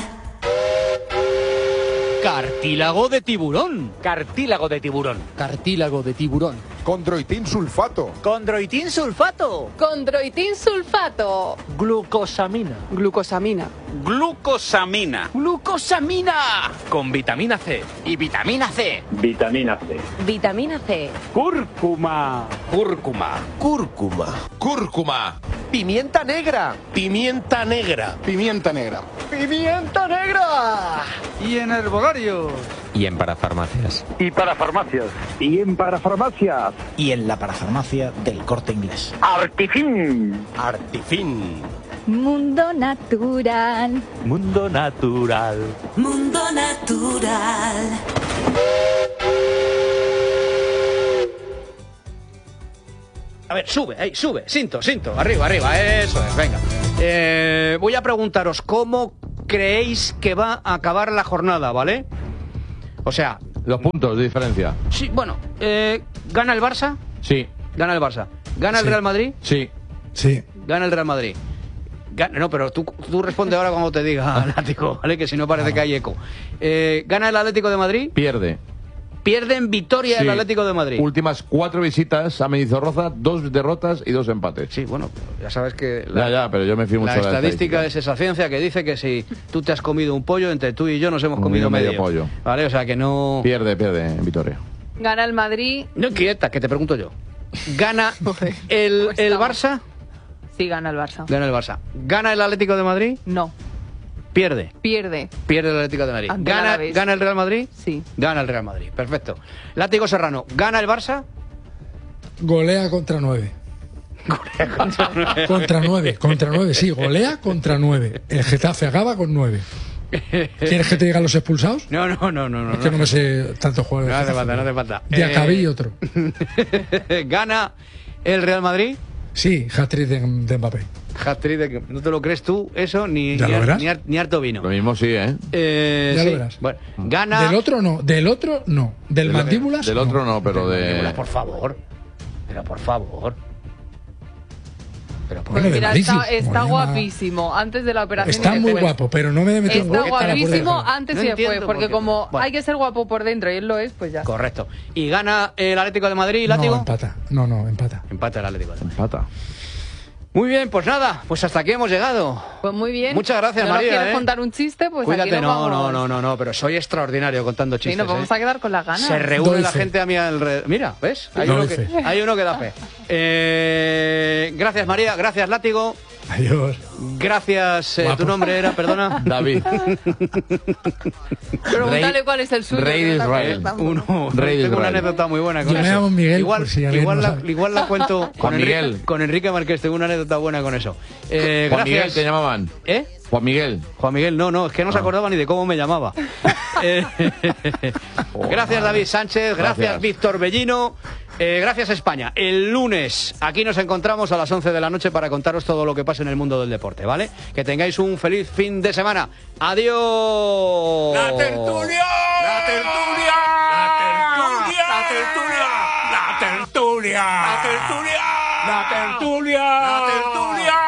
[SPEAKER 1] Cartílago de tiburón.
[SPEAKER 25] Cartílago de tiburón. Cartílago de tiburón.
[SPEAKER 26] Condroitin sulfato.
[SPEAKER 25] Condroitin sulfato.
[SPEAKER 4] Condroitin sulfato.
[SPEAKER 18] Glucosamina.
[SPEAKER 4] Glucosamina.
[SPEAKER 25] Glucosamina. Glucosamina. Con vitamina C. Y vitamina C.
[SPEAKER 23] Vitamina C.
[SPEAKER 4] Vitamina C.
[SPEAKER 25] Cúrcuma. Cúrcuma.
[SPEAKER 26] Cúrcuma. Cúrcuma.
[SPEAKER 25] Pimienta negra.
[SPEAKER 26] Pimienta negra. Pimienta negra.
[SPEAKER 25] Pimienta negra. Y en herbolarios.
[SPEAKER 21] Y en parafarmacias.
[SPEAKER 23] Y para farmacias. Y en parafarmacias.
[SPEAKER 25] Y en la parafarmacia del Corte Inglés.
[SPEAKER 23] Artifin.
[SPEAKER 25] Artifin.
[SPEAKER 4] Mundo Natural.
[SPEAKER 18] Mundo Natural.
[SPEAKER 24] Mundo Natural.
[SPEAKER 1] A ver, sube, ahí, sube, cinto, cinto, arriba, arriba, eso es, venga. Eh, voy a preguntaros cómo creéis que va a acabar la jornada, ¿vale? O sea...
[SPEAKER 2] Los puntos de diferencia.
[SPEAKER 1] Sí, bueno, eh, ¿gana el Barça?
[SPEAKER 2] Sí.
[SPEAKER 1] ¿Gana el Barça? ¿Gana el
[SPEAKER 2] Sí.
[SPEAKER 1] Real Madrid?
[SPEAKER 2] Sí.
[SPEAKER 3] Sí.
[SPEAKER 1] Gana el Real Madrid. Gana- no, pero tú, tú responde ahora cuando te diga Atlético, ¿vale? Que si no parece que hay eco. Eh, ¿Gana el Atlético de Madrid?
[SPEAKER 2] Pierde.
[SPEAKER 1] Pierde en Vitoria el
[SPEAKER 2] Sí.
[SPEAKER 1] Atlético de Madrid.
[SPEAKER 2] Últimas cuatro visitas a Mendizorroza, dos derrotas y dos empates.
[SPEAKER 1] Sí, bueno, ya sabes que...
[SPEAKER 2] Ya, ya, pero yo me fío mucho
[SPEAKER 1] La
[SPEAKER 2] de la
[SPEAKER 1] estadística
[SPEAKER 2] estadística.
[SPEAKER 1] es esa ciencia que dice que si tú te has comido un pollo, entre tú y yo nos hemos
[SPEAKER 2] Un
[SPEAKER 1] comido
[SPEAKER 2] medio
[SPEAKER 1] medio.
[SPEAKER 2] pollo.
[SPEAKER 1] Vale, o sea que no...
[SPEAKER 2] Pierde, pierde en Vitoria.
[SPEAKER 4] Gana el Madrid.
[SPEAKER 1] No inquieta, que te pregunto yo. ¿Gana el, el Barça?
[SPEAKER 4] Sí, gana el Barça.
[SPEAKER 1] Gana el Barça. ¿Gana el Atlético de Madrid?
[SPEAKER 4] No.
[SPEAKER 1] Pierde.
[SPEAKER 4] Pierde.
[SPEAKER 1] Pierde el Atlético de Madrid.
[SPEAKER 4] Ante el
[SPEAKER 1] ¿Gana,
[SPEAKER 4] Alavés.
[SPEAKER 1] ¿Gana el Real Madrid?
[SPEAKER 4] Sí.
[SPEAKER 1] Gana el Real Madrid. Perfecto. Látigo Serrano. ¿Gana el Barça?
[SPEAKER 3] Golea contra nueve. Contra nueve, contra nueve, sí, golea contra nueve. El Getafe acaba con nueve. ¿Quieres que te digan los expulsados?
[SPEAKER 1] No, no, no, no.
[SPEAKER 3] Es que no me sé tantos
[SPEAKER 1] No
[SPEAKER 3] jugadores.
[SPEAKER 1] hace
[SPEAKER 3] del
[SPEAKER 1] falta, no
[SPEAKER 3] Getafe.
[SPEAKER 1] hace falta.
[SPEAKER 3] De Acabí y
[SPEAKER 1] Eh,
[SPEAKER 3] otro.
[SPEAKER 1] ¿Gana el Real Madrid?
[SPEAKER 3] Sí, hat-trick de, de Mbappé.
[SPEAKER 1] Hat-trick de... ¿No te lo crees tú eso? Ni,
[SPEAKER 3] ¿Ya
[SPEAKER 1] ni,
[SPEAKER 3] lo verás?
[SPEAKER 1] ni, ni harto vino.
[SPEAKER 2] Lo mismo sí, ¿eh?
[SPEAKER 1] Eh,
[SPEAKER 3] Ya
[SPEAKER 1] sí.
[SPEAKER 3] lo verás.
[SPEAKER 1] Bueno, gana...
[SPEAKER 3] Del otro no, del otro no. Del
[SPEAKER 2] Del-
[SPEAKER 3] mandíbulas
[SPEAKER 2] Del otro no, pero de...
[SPEAKER 1] Mandíbulas, por favor. Pero por favor. Pero por
[SPEAKER 3] Bueno, de
[SPEAKER 4] Mira,
[SPEAKER 3] Madrid,
[SPEAKER 4] está,
[SPEAKER 3] sí,
[SPEAKER 4] está
[SPEAKER 3] como llama-
[SPEAKER 4] guapísimo. Antes de la operación.
[SPEAKER 3] Está
[SPEAKER 4] y
[SPEAKER 3] muy
[SPEAKER 4] después.
[SPEAKER 3] guapo, pero no me he metido en
[SPEAKER 4] Está
[SPEAKER 3] hueco para poder
[SPEAKER 4] guapísimo
[SPEAKER 3] dejarlo.
[SPEAKER 4] antes
[SPEAKER 1] No
[SPEAKER 4] y después.
[SPEAKER 1] entiendo
[SPEAKER 4] Porque
[SPEAKER 1] por qué.
[SPEAKER 4] como
[SPEAKER 1] Bueno.
[SPEAKER 4] hay que ser guapo por dentro y él lo es, pues ya.
[SPEAKER 1] Correcto. Y gana el Atlético de Madrid,
[SPEAKER 3] No,
[SPEAKER 1] látigo.
[SPEAKER 3] empata. No, no, empata.
[SPEAKER 1] Empata el Atlético de Madrid.
[SPEAKER 2] Empata.
[SPEAKER 1] Muy bien, pues nada, pues hasta aquí hemos llegado.
[SPEAKER 4] Pues muy bien.
[SPEAKER 1] Muchas gracias,
[SPEAKER 4] ¿No nos
[SPEAKER 1] María,
[SPEAKER 4] quieres
[SPEAKER 1] ¿eh?
[SPEAKER 4] contar un chiste? Pues
[SPEAKER 1] Cuídate,
[SPEAKER 4] aquí nos
[SPEAKER 1] no,
[SPEAKER 4] vamos.
[SPEAKER 1] no, no, no, no, pero soy extraordinario contando chistes.
[SPEAKER 4] Sí, nos vamos
[SPEAKER 1] ¿eh?
[SPEAKER 4] a quedar con las ganas.
[SPEAKER 1] Se reúne
[SPEAKER 3] Doy
[SPEAKER 1] la
[SPEAKER 3] fe.
[SPEAKER 1] gente a mi alrededor. Mira, ¿ves? Hay,
[SPEAKER 3] Doy
[SPEAKER 1] uno que,
[SPEAKER 3] fe.
[SPEAKER 1] hay uno que da fe. Eh, gracias, María. Gracias, Látigo.
[SPEAKER 3] Adiós.
[SPEAKER 1] Gracias. Eh, ¿Tu nombre era, perdona?
[SPEAKER 2] David.
[SPEAKER 4] Pregúntale
[SPEAKER 2] Rey-
[SPEAKER 4] cuál es el suyo.
[SPEAKER 2] Rey de
[SPEAKER 4] que no está
[SPEAKER 2] Israel.
[SPEAKER 4] contestando.
[SPEAKER 1] Uno.
[SPEAKER 2] Rey de
[SPEAKER 1] Tengo una
[SPEAKER 2] Israel.
[SPEAKER 1] anécdota muy buena con
[SPEAKER 3] Yo me
[SPEAKER 1] eso.
[SPEAKER 3] llamo Miguel,
[SPEAKER 1] Igual,
[SPEAKER 3] por si alguien
[SPEAKER 1] igual,
[SPEAKER 3] no
[SPEAKER 1] la,
[SPEAKER 3] sabe.
[SPEAKER 1] igual la cuento con
[SPEAKER 2] Juan
[SPEAKER 1] Enrique,
[SPEAKER 2] Miguel.
[SPEAKER 1] con Enrique Márquez. Tengo una anécdota buena con eso. Eh,
[SPEAKER 2] Juan
[SPEAKER 1] gracias.
[SPEAKER 2] Miguel te llamaban.
[SPEAKER 1] ¿Eh?
[SPEAKER 2] Juan Miguel.
[SPEAKER 1] Juan Miguel, no, no, es que no se
[SPEAKER 2] Ah.
[SPEAKER 1] acordaba ni de cómo me llamaba. Eh, gracias, David Sánchez. Gracias,
[SPEAKER 2] Gracias.
[SPEAKER 1] Víctor Bellino. Eh, gracias, España. El lunes aquí nos encontramos a las once de la noche para contaros todo lo que pasa en el mundo del deporte, ¿vale? Que tengáis un feliz fin de semana. ¡Adiós!
[SPEAKER 16] ¡La tertulia! ¡La tertulia! ¡La tertulia! ¡La tertulia! ¡La tertulia! ¡La tertulia! ¡La tertulia! ¡La tertulia!